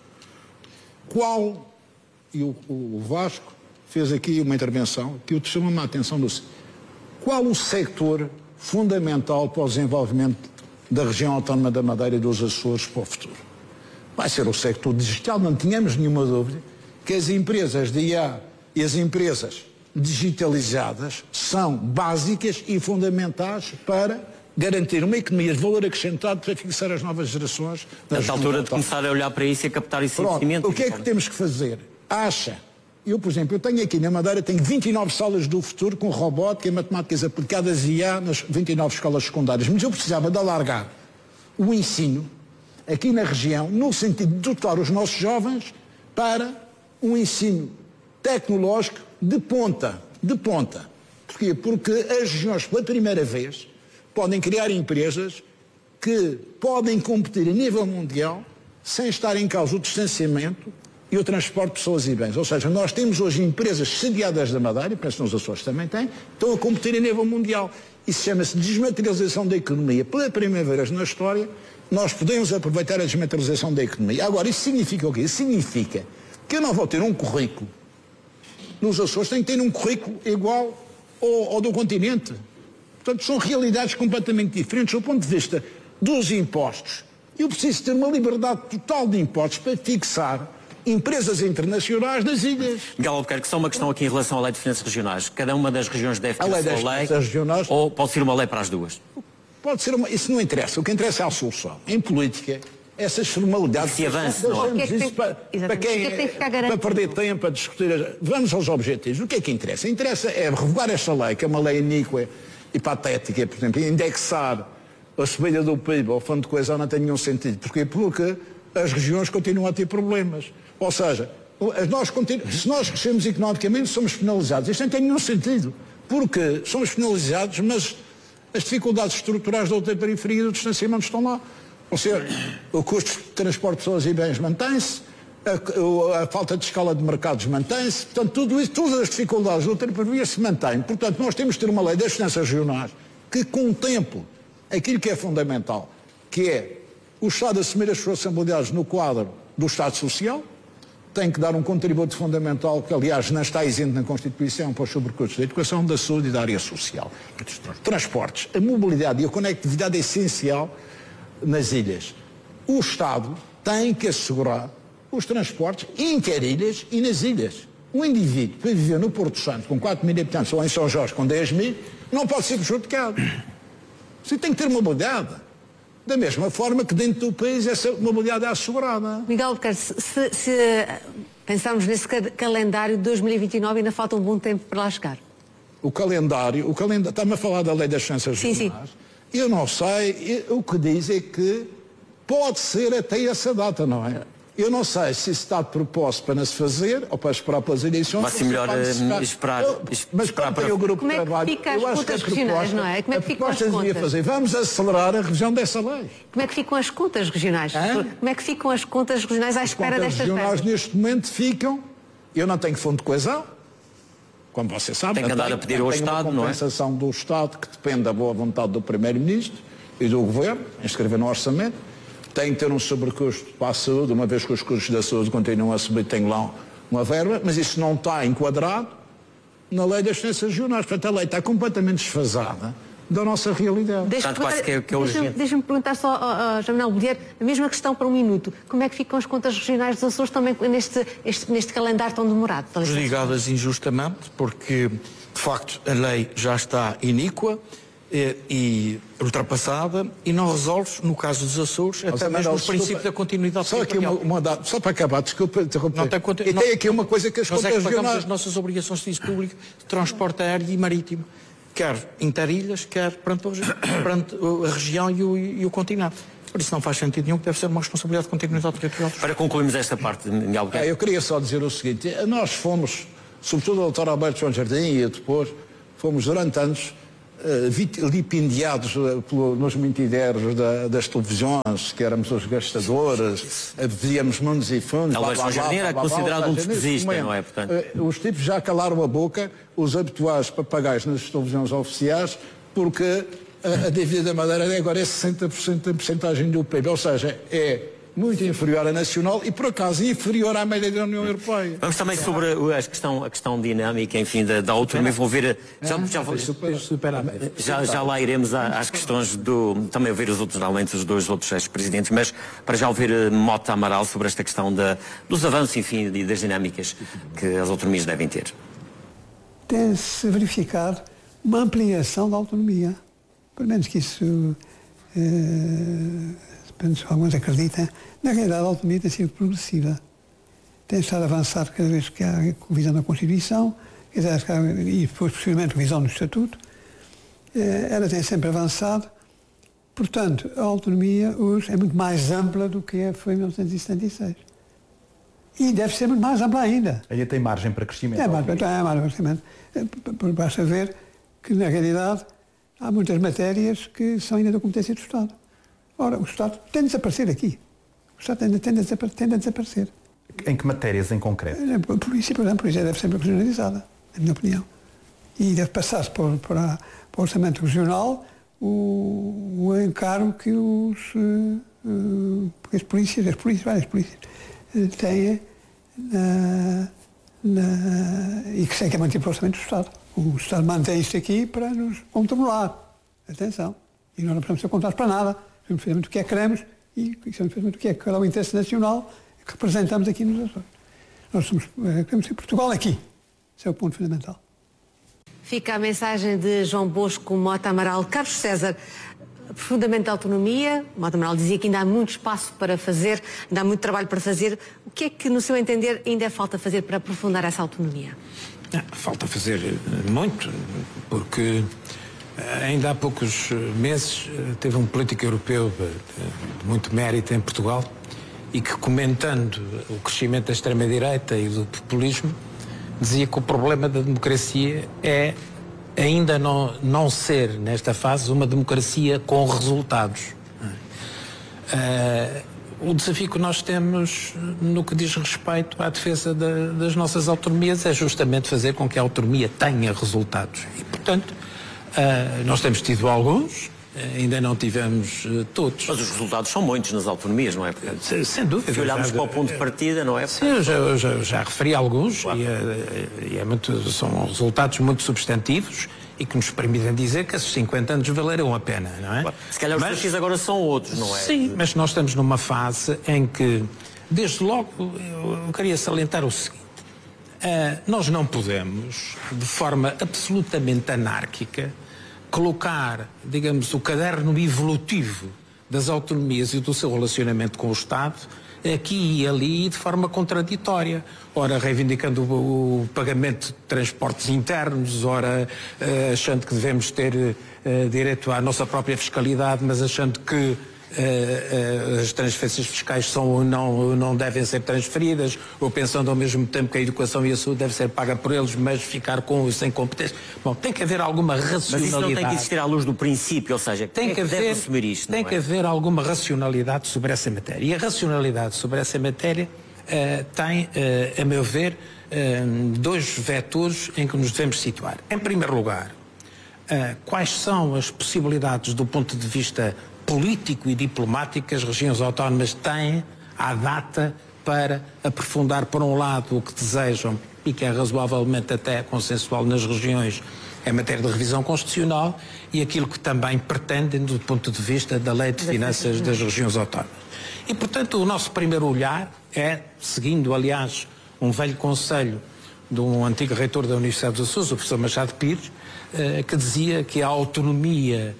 Qual, e o, o Vasco fez aqui uma intervenção que eu te chamo a atenção do qual o sector fundamental para o desenvolvimento da região autónoma da Madeira e dos Açores para o futuro? Vai ser o sector digital, não tínhamos nenhuma dúvida que as empresas de I A e as empresas digitalizadas são básicas e fundamentais para garantir uma economia de valor acrescentado para fixar as novas gerações. Nesta altura de começar a olhar para isso e a captar esse Pronto, investimento. O que é que temos que fazer? Acha, eu por exemplo, eu tenho aqui na Madeira, tenho vinte e nove salas do futuro com robótica e matemáticas aplicadas e I A nas vinte e nove escolas secundárias, mas eu precisava de alargar o ensino aqui na região no sentido de dotar os nossos jovens para um ensino tecnológico de ponta, de ponta. Porquê? Porque as regiões, pela primeira vez, podem criar empresas que podem competir a nível mundial sem estar em causa o distanciamento e o transporte de pessoas e bens. Ou seja, nós temos hoje empresas sediadas da Madeira, penso que nos Açores também têm, estão a competir a nível mundial. Isso chama-se desmaterialização da economia. Pela primeira vez na história, nós podemos aproveitar a desmaterialização da economia. Agora, isso significa o quê? Isso significa que eu não vou ter um currículo nos Açores, tenho que ter um currículo igual ao, ao do continente. Portanto, são realidades completamente diferentes do ponto de vista dos impostos. Eu preciso ter uma liberdade total de impostos para fixar empresas internacionais nas ilhas. Miguel Albuquerque, só uma questão aqui em relação à lei de finanças regionais. Cada uma das regiões deve ter a lei a sua das lei finanças regionais, ou pode ser uma lei para as duas? Pode ser uma... Isso não interessa. O que interessa é a solução. Em política, essas formalidades... Se avance, não é? Isso para, para, quem, para perder tempo a discutir... Vamos aos objetivos. O que é que interessa? Interessa é revogar esta lei, que é uma lei iníqua e patética, por exemplo, indexar a subida do P I B ao Fundo de Coesão não tem nenhum sentido. Porquê? Porque as regiões continuam a ter problemas. Ou seja, nós continu... se nós crescemos economicamente, somos penalizados. Isto não tem nenhum sentido. Porque somos penalizados, mas as dificuldades estruturais da outra periferia e do distanciamento estão lá. Ou seja, o custo de transporte de pessoas e bens mantém-se, a, a falta de escala de mercados mantém-se, portanto, tudo isso, todas as dificuldades da outra periferia se mantêm. Portanto, nós temos de ter uma lei das finanças regionais que contemple aquilo que é fundamental, que é o Estado assumir as suas responsabilidades no quadro do Estado Social, tem que dar um contributo fundamental, que aliás não está isento na Constituição, para os sobrecustos da educação, da saúde e da área social. Transportes, a mobilidade e a conectividade é essencial nas ilhas. O Estado tem que assegurar os transportes interilhas e nas ilhas. Um indivíduo que viver no Porto Santo com quatro mil habitantes ou em São Jorge com dez mil, não pode ser prejudicado. Você tem que ter mobilidade. Da mesma forma que dentro do país essa mobilidade é assegurada. Miguel Albuquerque, se, se pensarmos nesse calendário de dois mil e vinte e nove, ainda falta um bom tempo para lá chegar. O calendário, o calendário, está-me a falar da lei das finanças regionais. Eu não sei, eu, o que diz é que pode ser até essa data, não é? Eu não sei se isso está de propósito para não se fazer ou para esperar pelas eleições. Vai-se melhor uh, esperar. Eu, mas esperar para o grupo Como de é que trabalho, fica as eu acho contas que a proposta, regionais, não é? Como é que a ficam as proposta devia contas? fazer. Vamos acelerar a revisão dessa lei. Como é que ficam as contas regionais? Hã? Como é que ficam as contas regionais à espera destas destas regionais verbas? neste momento ficam. Eu não tenho fundo de coesão, como você sabe. Tem que andar a pedir ao Estado, não é? Tem uma compensação do Estado que depende da boa vontade do Primeiro-Ministro e do Governo, inscrever no orçamento. Tem que ter um sobrecusto para a saúde, uma vez que os custos da saúde continuam a subir, tem lá uma verba, mas isso não está enquadrado na lei das finanças regionais. Portanto, a lei está completamente desfasada da nossa realidade. Portanto, quase que é, que é Deixa-me urgente. deixa perguntar só ao João Manuel Bolheiro a mesma questão para um minuto. Como é que ficam as contas regionais dos Açores também neste, este, neste calendário tão demorado? Prejudicadas injustamente, porque, de facto, a lei já está iníqua e, e ultrapassada e não resolve, no caso dos Açores, até mesmo o princípio da continuidade só aqui uma, uma data, só para acabar, desculpa interromper. Não tem conta, e não, tem aqui uma coisa que as nós contas é que pagamos regionais... as nossas obrigações de serviço público de transporte aéreo e marítimo. quer interilhas, quer perante, perante a região e o, e o continente. Por isso não faz sentido nenhum, que deve ser uma responsabilidade continuidade territorial. Para concluirmos esta parte, Miguel Buquerque. É, eu queria só dizer o seguinte, nós fomos, sobretudo o doutor Alberto João Jardim e depois, fomos durante anos uh, lipidiados uh, pelo, nos mentideiros da, das televisões, que éramos os gastadores, uh, víamos mundos e fundos. Alberto João Jardim era considerado um despesista, não é? Portanto... Uh, os tipos já calaram a boca, os habituais papagaios nas televisões oficiais, porque a, a dívida da Madeira agora é sessenta por cento da porcentagem do P I B, ou seja, é muito inferior à nacional e, por acaso, inferior à média da União Europeia. Vamos também sobre a questão, a questão dinâmica, enfim, da, da autonomia. Vou ver... Já, já, já, já lá iremos às questões do... Também ouvir os outros, normalmente, os dois outros ex-presidentes, mas para já ouvir Mota Amaral sobre esta questão da, dos avanços, enfim, e das dinâmicas que as autonomias devem ter. Tem-se verificado uma ampliação da autonomia. Pelo menos que isso... Eh, alguns acreditam, na realidade a autonomia tem sido progressiva. Tem estado avançado cada vez que há revisão da Constituição, e depois possivelmente revisão do Estatuto. Ela tem sempre avançado. Portanto, a autonomia hoje é muito mais ampla do que foi em mil novecentos e setenta e seis. E deve ser muito mais ampla ainda. Ainda tem margem para crescimento. É, margem, tem margem para crescimento. Basta ver que, na realidade, há muitas matérias que são ainda da competência do Estado. Ora, o Estado tem de desaparecer aqui. O Estado tem de, tem de, desaparecer, tem de desaparecer. Em que matérias em concreto? A polícia, por exemplo, a polícia deve ser regionalizada, na minha opinião. E deve passar-se para, para, para o orçamento regional o, o encargo que os, uh, uh, as polícias, as polícias, várias polícias, uh, têm na, na, e que sei que é mantido para o orçamento do Estado. O Estado mantém isto aqui para nos controlar. Atenção. E nós não precisamos ser contados para nada. Sabemos perfeitamente o que é que queremos e sabemos perfeitamente o que é que é o interesse nacional que representamos aqui nos Açores. Nós somos, queremos ser Portugal aqui. Esse é o ponto fundamental. Fica a mensagem de João Bosco Mota Amaral. Carlos César, profundamente autonomia. Mota Amaral dizia que ainda há muito espaço para fazer, ainda há muito trabalho para fazer. O que é que, no seu entender, ainda é falta fazer para aprofundar essa autonomia? Falta fazer muito, porque ainda há poucos meses teve um político europeu de muito mérito em Portugal e que, comentando o crescimento da extrema-direita e do populismo, dizia que o problema da democracia é ainda não, não ser, nesta fase, uma democracia com resultados. Uh, o desafio que nós temos no que diz respeito à defesa da, das nossas autonomias é justamente fazer com que a autonomia tenha resultados. E, portanto, uh, nós temos tido alguns, ainda não tivemos uh, todos. Mas os resultados são muitos nas autonomias, não é? Sem, sem dúvida. Se olharmos já, para o ponto de partida, não é? Sim, eu já, eu já, eu já referi alguns, claro. e, e é muito, são resultados muito substantivos e que nos permitem dizer que esses cinquenta anos valeram a pena, não é? Claro. Se calhar os desafios agora são outros, não é? Sim, mas nós estamos numa fase em que, desde logo, eu, eu queria salientar o seguinte. Uh, nós não podemos, de forma absolutamente anárquica, colocar, digamos, o caderno evolutivo das autonomias e do seu relacionamento com o Estado aqui e ali de forma contraditória. Ora, reivindicando o, o pagamento de transportes internos, ora, uh, achando que devemos ter uh, direito à nossa própria fiscalidade, mas achando que Uh, uh, as transferências fiscais são ou não, não devem ser transferidas, ou pensando ao mesmo tempo que a educação e a saúde deve ser paga por eles, mas ficar com sem competência. Bom, tem que haver alguma racionalidade. Mas isso não tem que existir à luz do princípio, ou seja, tem que, que haver, deve assumir isto, tem não é? que haver alguma racionalidade sobre essa matéria. E a racionalidade sobre essa matéria uh, tem, uh, a meu ver, uh, dois vetores em que nos devemos situar. Em primeiro lugar, uh, quais são as possibilidades do ponto de vista político e diplomático que as regiões autónomas têm à data para aprofundar, por um lado, o que desejam e que é razoavelmente até consensual nas regiões em matéria de revisão constitucional e aquilo que também pretendem do ponto de vista da Lei de Finanças das regiões autónomas. E, portanto, o nosso primeiro olhar é, seguindo, aliás, um velho conselho de um antigo reitor da Universidade dos Açores, o professor Machado Pires, que dizia que a autonomia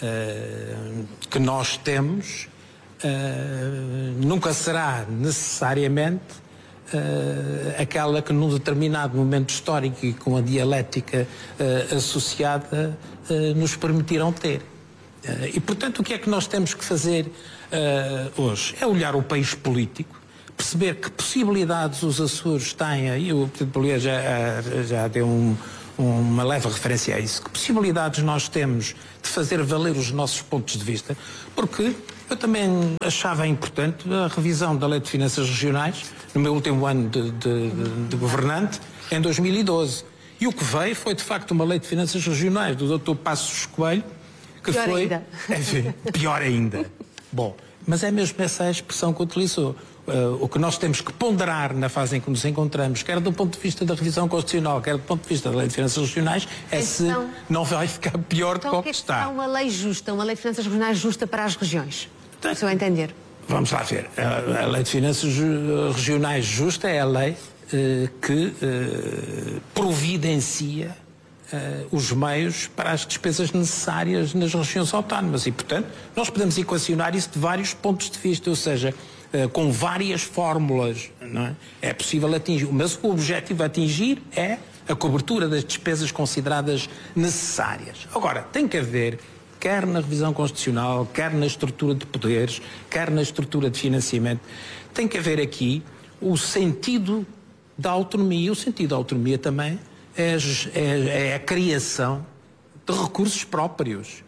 Uh, que nós temos uh, nunca será necessariamente uh, aquela que num determinado momento histórico e com a dialética uh, associada uh, nos permitiram ter. Uh, e, portanto, o que é que nós temos que fazer uh, hoje? É olhar o país político, perceber que possibilidades os Açores têm, e o Presidente Polier já, já deu um, uma leve referência a isso, que possibilidades nós temos de fazer valer os nossos pontos de vista, porque eu também achava importante a revisão da Lei de Finanças Regionais, no meu último ano de, de, de, de governante, em dois mil e doze. E o que veio foi, de facto, uma Lei de Finanças Regionais do doutor Passos Coelho, que pior foi... ainda. Enfim, pior ainda. Bom, mas é mesmo essa a expressão que utilizou. Uh, o que nós temos que ponderar na fase em que nos encontramos, quer do ponto de vista da revisão constitucional, quer do ponto de vista da Lei de Finanças Regionais, é se então, não vai ficar pior então, do o que que está. Está uma lei justa, uma lei de finanças regionais justa para as regiões, no seu entender? Vamos lá ver. A, a Lei de Finanças Regionais justa é a lei uh, que uh, providencia uh, os meios para as despesas necessárias nas regiões autónomas e, portanto, nós podemos equacionar isso de vários pontos de vista, ou seja, Uh, com várias fórmulas, não é? É possível atingir, mas o objetivo a atingir é a cobertura das despesas consideradas necessárias. Agora, tem que haver, quer na revisão constitucional, quer na estrutura de poderes, quer na estrutura de financiamento, tem que haver aqui o sentido da autonomia. O sentido da autonomia também é, é, é a criação de recursos próprios.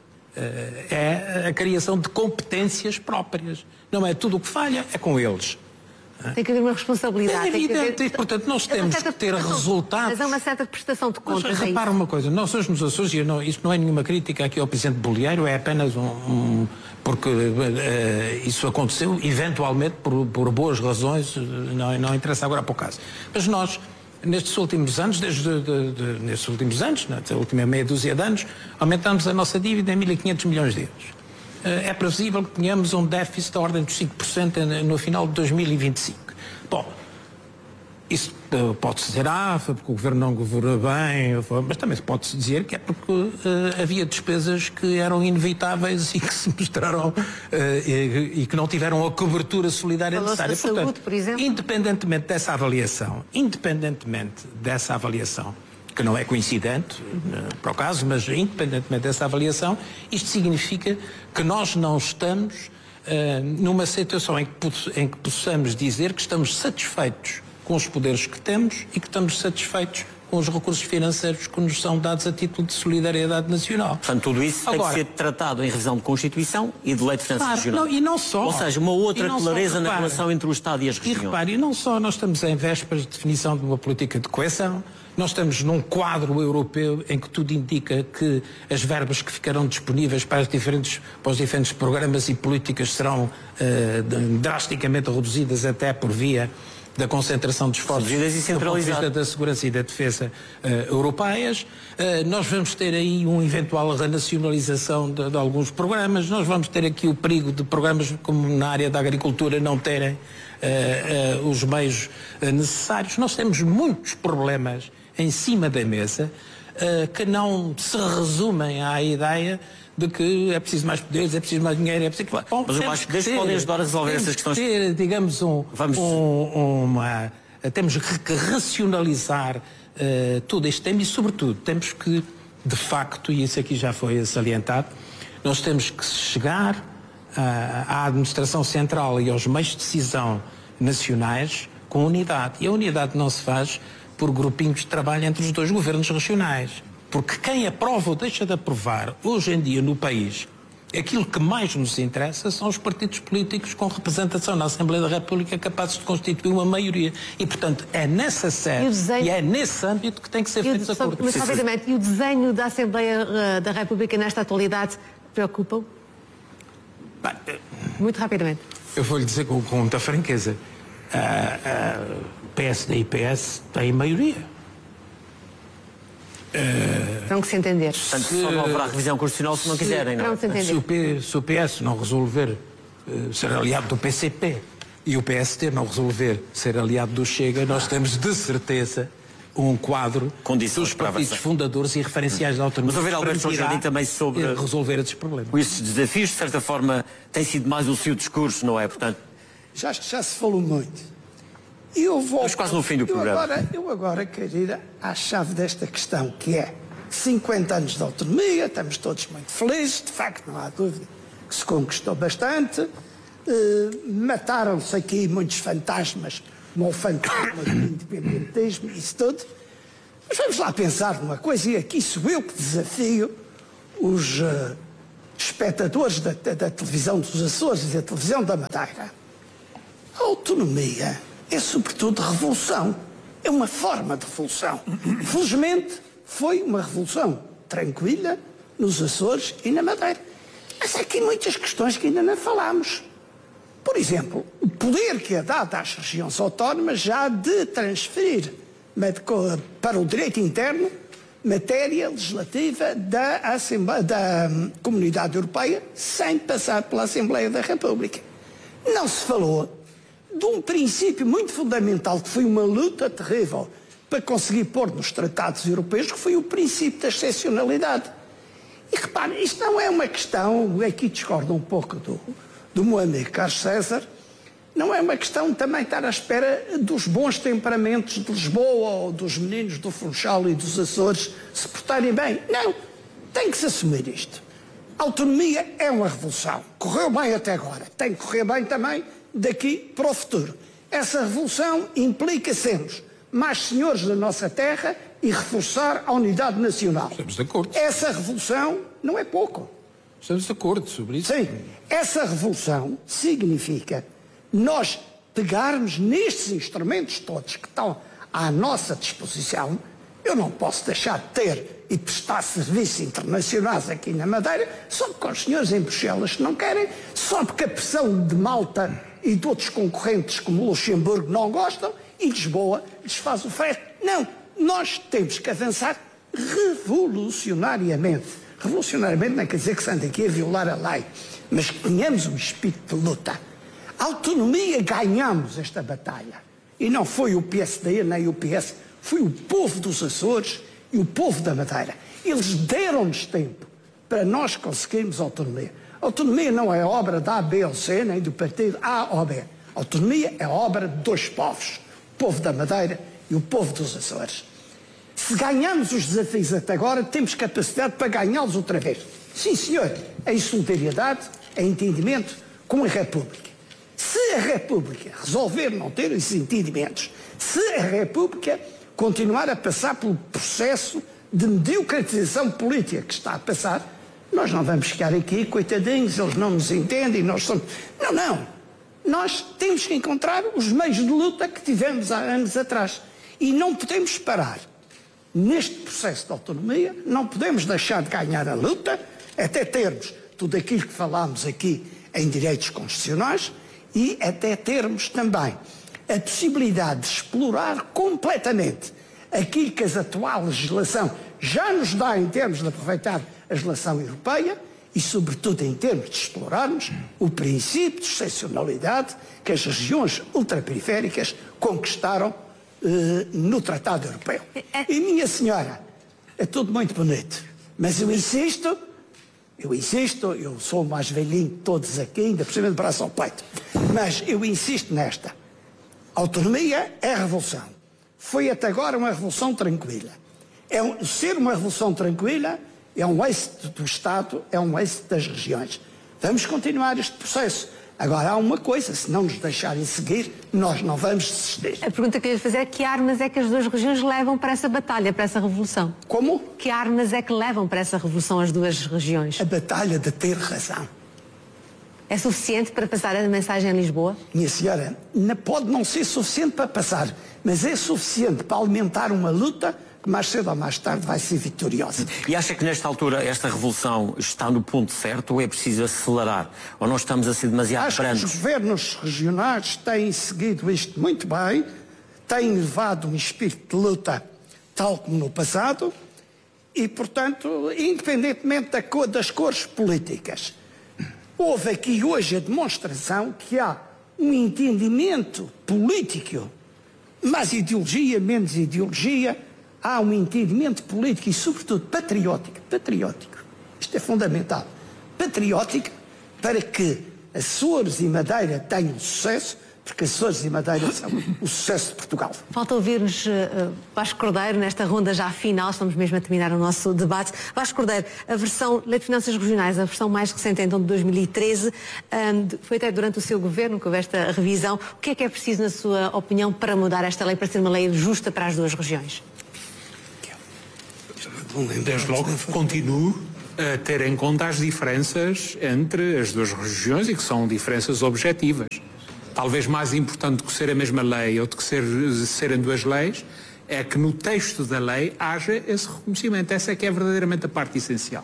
É a criação de competências próprias. Não é tudo o que falha, é com eles. Tem que haver uma responsabilidade. É evidente, tem que haver... e, portanto, nós temos que ter resultados. Mas há uma certa prestação de contas. Mas repara uma coisa, nós hoje nos Açores, e não, isto não é nenhuma crítica aqui ao Presidente Bolieiro, é apenas um... um porque uh, isso aconteceu, eventualmente, por, por boas razões, não, não interessa agora para o caso. Mas nós, nestes últimos anos, desde de, de, nestes últimos anos, na última meia dúzia de anos, aumentamos a nossa dívida em mil e quinhentos milhões de euros. É previsível que tenhamos um déficit da ordem dos cinco por cento no final de dois mil e vinte e cinco. Bom, isso pode-se dizer, ah, foi porque o Governo não governou bem, mas também pode-se dizer que é porque uh, havia despesas que eram inevitáveis e que se mostraram uh, e, e que não tiveram a cobertura solidária Falou-se necessária. da Portanto, saúde, por exemplo. independentemente dessa avaliação, independentemente dessa avaliação, que não é coincidente para o caso, mas independentemente dessa avaliação, isto significa que nós não estamos uh, numa situação em que, em que possamos dizer que estamos satisfeitos com os poderes que temos e que estamos satisfeitos com os recursos financeiros que nos são dados a título de solidariedade nacional. Portanto, tudo isso Agora, tem que ser tratado em revisão de Constituição e de Lei de Finanças claro, Regionais. não, e não só. Ou seja, uma outra clareza só, na repare, relação entre o Estado e as regiões. E repare, e não só nós estamos em vésperas de definição de uma política de coesão, nós estamos num quadro europeu em que tudo indica que as verbas que ficarão disponíveis para, as diferentes, para os diferentes programas e políticas serão uh, drasticamente reduzidas até por via da concentração de esforços e do ponto de vista da segurança e da defesa uh, europeias. Uh, nós vamos ter aí uma eventual renacionalização de, de alguns programas. Nós vamos ter aqui o perigo de programas como na área da agricultura não terem uh, uh, os meios uh, necessários. Nós temos muitos problemas em cima da mesa uh, que não se resumem à ideia de que é preciso mais poderes, é preciso mais dinheiro, é preciso... Bom, mas eu acho que desde podem ajudar a resolver essas questões. Ter, digamos, um, Vamos... um, uma... Temos que racionalizar uh, todo este tema e, sobretudo, temos que, de facto, e isso aqui já foi salientado, nós temos que chegar uh, à administração central e aos meios de decisão nacionais com unidade. E a unidade não se faz por grupinhos de trabalho entre os dois governos regionais. Porque quem aprova ou deixa de aprovar, hoje em dia no país, aquilo que mais nos interessa são os partidos políticos com representação na Assembleia da República capazes de constituir uma maioria. E, portanto, é nessa sede e, desenho... e é nesse âmbito que tem que ser feito esse acordo. Mas, rapidamente, e o desenho da Assembleia uh, da República nesta atualidade preocupa-o? Muito rapidamente. Eu vou-lhe dizer com, com muita franqueza. Uh, uh, P S D e P S têm maioria. Uh, Terão que se entender. Portanto, só não haverá revisão constitucional se não se, quiserem, não é? Se o, P, se o P S não resolver uh, ser aliado do P C P e o P S D não resolver ser aliado do Chega, nós temos de certeza um quadro Condições dos partidos fundadores e referenciais da autonomia. Mas ouvir Alberto João Jardim também sobre resolver esses problemas. Esses desafios, de certa forma, tem sido mais o seu discurso, não é? Portanto... Já, já se falou muito. Eu vou. Mas quase no fim do eu programa. Agora, eu agora quero ir à chave desta questão, que é cinquenta anos de autonomia, estamos todos muito felizes, de facto, não há dúvida que se conquistou bastante. Uh, mataram-se aqui muitos fantasmas, como o fantasma do independentismo, isso tudo. Mas vamos lá pensar numa coisa, e aqui sou eu que desafio os uh, espectadores da, da, da televisão dos Açores e da televisão da Madeira. A autonomia é sobretudo revolução, é uma forma de revolução. Felizmente foi uma revolução tranquila nos Açores e na Madeira. Mas há aqui muitas questões que ainda não falámos. Por exemplo, o poder que é dado às regiões autónomas já de transferir para o direito interno matéria legislativa da, Assembleia, da Comunidade Europeia sem passar pela Assembleia da República. Não se falou de um princípio muito fundamental, que foi uma luta terrível para conseguir pôr nos tratados europeus, que foi o princípio da excepcionalidade. E repare, isto não é uma questão, aqui discordo um pouco do, do meu amigo Carlos César, não é uma questão também estar à espera dos bons temperamentos de Lisboa ou dos meninos do Funchal e dos Açores se portarem bem. Não, tem que se assumir isto. A autonomia é uma revolução. Correu bem até agora, tem que correr bem também daqui para o futuro. Essa revolução implica sermos mais senhores da nossa terra e reforçar a unidade nacional. Estamos de acordo. Essa revolução não é pouco. Estamos de acordo sobre isso. Sim, essa revolução significa nós pegarmos nestes instrumentos todos que estão à nossa disposição. Eu não posso deixar de ter e prestar serviços internacionais aqui na Madeira só porque os senhores em Bruxelas não querem, só porque a pressão de Malta e de outros concorrentes como Luxemburgo não gostam e Lisboa lhes faz o frete. Não, nós temos que avançar revolucionariamente. Revolucionariamente não quer dizer que se ande aqui a violar a lei, mas que tenhamos um espírito de luta. A autonomia, ganhamos esta batalha. E não foi o P S D nem o P S, foi o povo dos Açores e o povo da Madeira. Eles deram-nos tempo para nós conseguirmos autonomia. A autonomia não é obra da A, B ou C, nem do partido A ou B. A autonomia é obra de dois povos, o povo da Madeira e o povo dos Açores. Se ganhamos os desafios até agora, temos capacidade para ganhá-los outra vez. Sim, senhor, em solidariedade, em entendimento com a República. Se a República resolver não ter esses entendimentos, se a República continuar a passar pelo processo de mediocratização política que está a passar, nós não vamos ficar aqui, coitadinhos, eles não nos entendem, nós somos... Não, não. Nós temos que encontrar os meios de luta que tivemos há anos atrás. E não podemos parar neste processo de autonomia, não podemos deixar de ganhar a luta, até termos tudo aquilo que falámos aqui em direitos constitucionais e até termos também a possibilidade de explorar completamente aquilo que a atual legislação já nos dá em termos de aproveitar a legislação europeia e, sobretudo, em termos de explorarmos o princípio de excepcionalidade que as regiões ultraperiféricas conquistaram eh, no Tratado Europeu. E, minha senhora, é tudo muito bonito, mas eu insisto, eu insisto, eu sou o mais velhinho de todos aqui, ainda por cima de braço ao peito, mas eu insisto nesta. A autonomia é a revolução. Foi até agora uma revolução tranquila. É um, ser uma revolução tranquila é um êxito do Estado, é um êxito das regiões. Vamos continuar este processo. Agora há uma coisa, se não nos deixarem seguir, nós não vamos desistir. A pergunta que eu ia fazer é que armas é que as duas regiões levam para essa batalha, para essa revolução? Como? Que armas é que levam para essa revolução as duas regiões? A batalha de ter razão. É suficiente para passar a mensagem em Lisboa? Minha senhora, pode não ser suficiente para passar, mas é suficiente para alimentar uma luta que mais cedo ou mais tarde vai ser vitoriosa. E acha que nesta altura esta revolução está no ponto certo ou é preciso acelerar? Ou nós estamos a ser demasiado Acho brandos? que os governos regionais têm seguido isto muito bem, têm levado um espírito de luta tal como no passado e, portanto, independentemente da cor, das cores políticas, houve aqui hoje a demonstração que há um entendimento político, mais ideologia, menos ideologia, há um entendimento político e, sobretudo, patriótico. Patriótico. Isto é fundamental. Patriótico para que Açores e Madeira tenham sucesso, porque Açores e Madeira são o sucesso de Portugal. Falta ouvir-nos uh, Vasco Cordeiro nesta ronda já final, estamos mesmo a terminar o nosso debate. Vasco Cordeiro, a versão Lei de Finanças Regionais, a versão mais recente, então de dois mil e treze, um, foi até durante o seu governo que houve esta revisão. O que é que é preciso, na sua opinião, para mudar esta lei, para ser uma lei justa para as duas regiões? Desde logo, continuo a ter em conta as diferenças entre as duas regiões e que são diferenças objetivas. Talvez mais importante do que ser a mesma lei ou do que ser, serem duas leis, é que no texto da lei haja esse reconhecimento. Essa é que é verdadeiramente a parte essencial.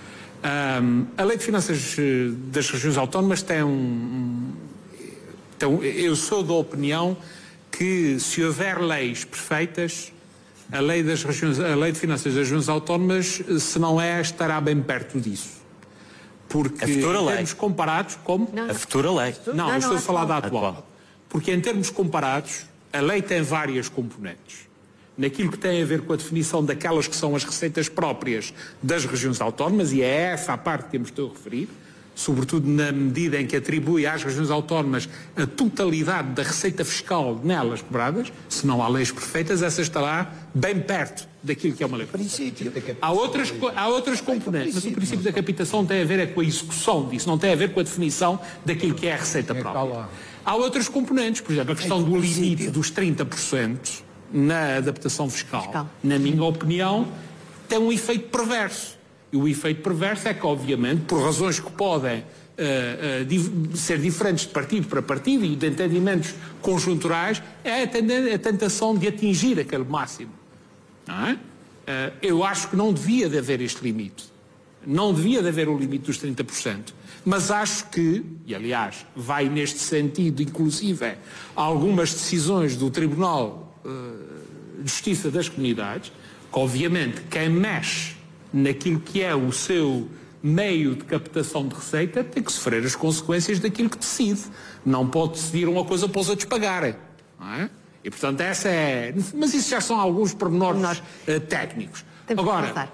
Um, a Lei de Finanças das Regiões Autónomas tem um, tem um... Eu sou da opinião que, se houver leis perfeitas, a Lei, das regiões, a Lei de Finanças das Regiões Autónomas, se não é, estará bem perto disso. Porque, a futura em lei. termos comparados, como? Não. A futura lei. Não, não eu estou não, a falar da atual. atual. Porque, em termos comparados, a lei tem várias componentes. Naquilo que tem a ver com a definição daquelas que são as receitas próprias das regiões autónomas, e é essa a parte que me estou a referir, sobretudo na medida em que atribui às regiões autónomas a totalidade da receita fiscal nelas cobradas. Se não há leis perfeitas, essa estará bem perto daquilo que é uma lei. Princípio. Há outras, há outras componentes, mas o princípio da captação tem a ver é com a execução disso, não tem a ver com a definição daquilo que é a receita própria. Há outras componentes, por exemplo, a questão do limite dos trinta por cento na adaptação fiscal, fiscal. Na minha opinião, tem um efeito perverso. E o efeito perverso é que, obviamente, por razões que podem uh, uh, div- ser diferentes de partido para partido e de entendimentos conjunturais, é a, tend- a tentação de atingir aquele máximo. Não é? uh, eu acho que não devia de haver este limite. Não devia de haver o limite dos trinta por cento. Mas acho que, e aliás, vai neste sentido, inclusive, algumas decisões do Tribunal uh, de Justiça das Comunidades, que, obviamente, quem mexe naquilo que é o seu meio de captação de receita, tem que sofrer as consequências daquilo que decide. Não pode decidir uma coisa para os outros pagarem. Não é? E, portanto, essa é... Mas isso já são alguns pormenores uh, técnicos. Agora,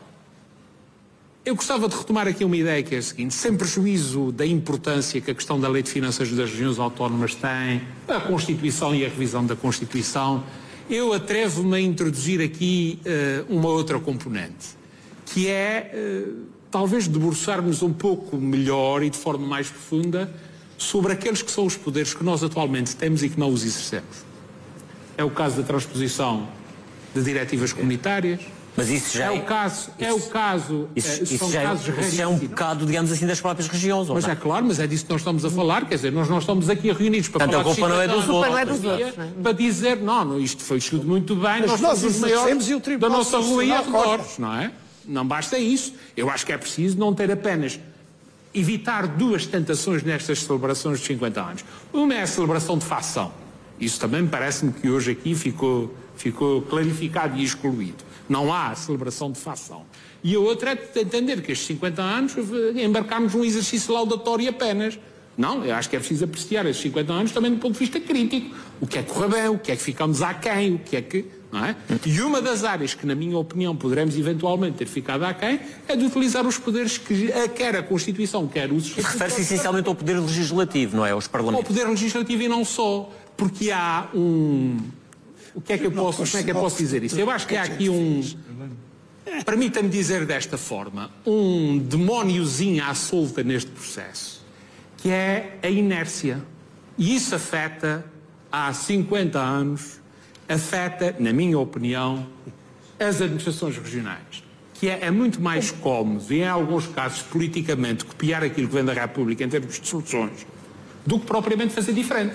eu gostava de retomar aqui uma ideia que é a seguinte, sem prejuízo da importância que a questão da Lei de Finanças das Regiões Autónomas tem, a Constituição e a revisão da Constituição, eu atrevo-me a introduzir aqui uh, uma outra componente, que é, uh, talvez, debruçarmos um pouco melhor e de forma mais profunda sobre aqueles que são os poderes que nós atualmente temos e que não os exercemos. É o caso da transposição de diretivas comunitárias. Mas isso já é, é o caso, é o caso, isso, é, isso, são já, casos é, isso já é um bocado, digamos assim, das próprias regiões. Mas não? é claro, mas é disso que nós estamos a falar, quer dizer, nós não estamos aqui reunidos para Portanto, falar a culpa não é dos outros, não é dos outros, não é? para dizer, não, não, isto foi tudo muito bem, Mas nós, nós somos os maiores e o da Tribunal nossa rua e Constitucional arredores, não é? Não basta isso. Eu acho que é preciso não ter apenas evitar duas tentações nestas celebrações de cinquenta anos. Uma é a celebração de facção. Isso também me parece-me que hoje aqui ficou, ficou clarificado e excluído. Não há celebração de facção. E a outra é entender que estes cinquenta anos embarcámos num exercício laudatório apenas. Não, eu acho que é preciso apreciar estes cinquenta anos também do ponto de vista crítico. O que é que corre bem, o que é que ficamos aquém, o que é que... Não é? E uma das áreas que, na minha opinião, poderemos eventualmente ter ficado aquém é de utilizar os poderes que quer a Constituição, quer os... Refere-se essencialmente ao poder legislativo, não é? Aos parlamentos. Ao poder legislativo e não só. Porque há um... O que é que eu posso, como é que eu posso dizer isso? Eu acho que há aqui um... Permita-me dizer desta forma, um demóniozinho à solta neste processo, que é a inércia. E isso afeta, há cinquenta anos, afeta, na minha opinião, as administrações regionais. Que é, é muito mais cómodo, e em alguns casos, politicamente, copiar aquilo que vem da República em termos de soluções, do que propriamente fazer diferente.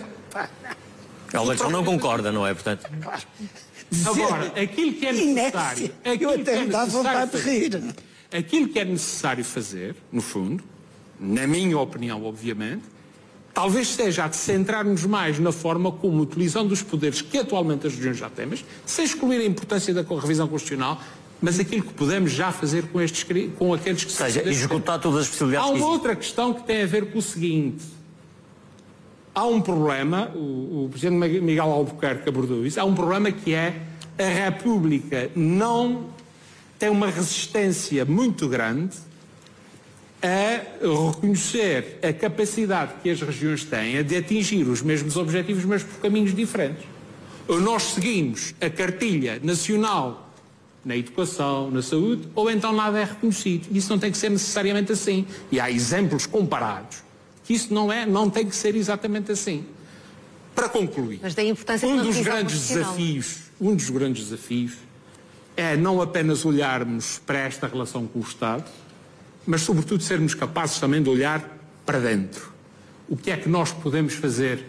A Alexandre não concorda, não é? Portanto... Agora, aquilo que é necessário... Eu até me dá vontade de rir. Aquilo que é necessário fazer, no fundo, na minha opinião, obviamente, talvez seja a de centrar-nos mais na forma como, utilizando os poderes que atualmente as regiões já têm, sem excluir a importância da revisão constitucional, mas aquilo que podemos já fazer com, estes, com aqueles que... Ou seja, executar todas as possibilidades. Há uma que outra questão que tem a ver com o seguinte... Há um problema, o, o Presidente Miguel Albuquerque abordou isso, há um problema que é a República não tem uma resistência muito grande a reconhecer a capacidade que as regiões têm de atingir os mesmos objetivos, mas por caminhos diferentes. Ou nós seguimos a cartilha nacional na educação, na saúde, ou então nada é reconhecido. Isso não tem que ser necessariamente assim. E há exemplos comparados que isso não, é, não tem que ser exatamente assim. Para concluir, Mas da importância um de dos uma grandes desafios, um dos grandes desafios é não apenas olharmos para esta relação com o Estado, mas sobretudo sermos capazes também de olhar para dentro. O que é que nós podemos fazer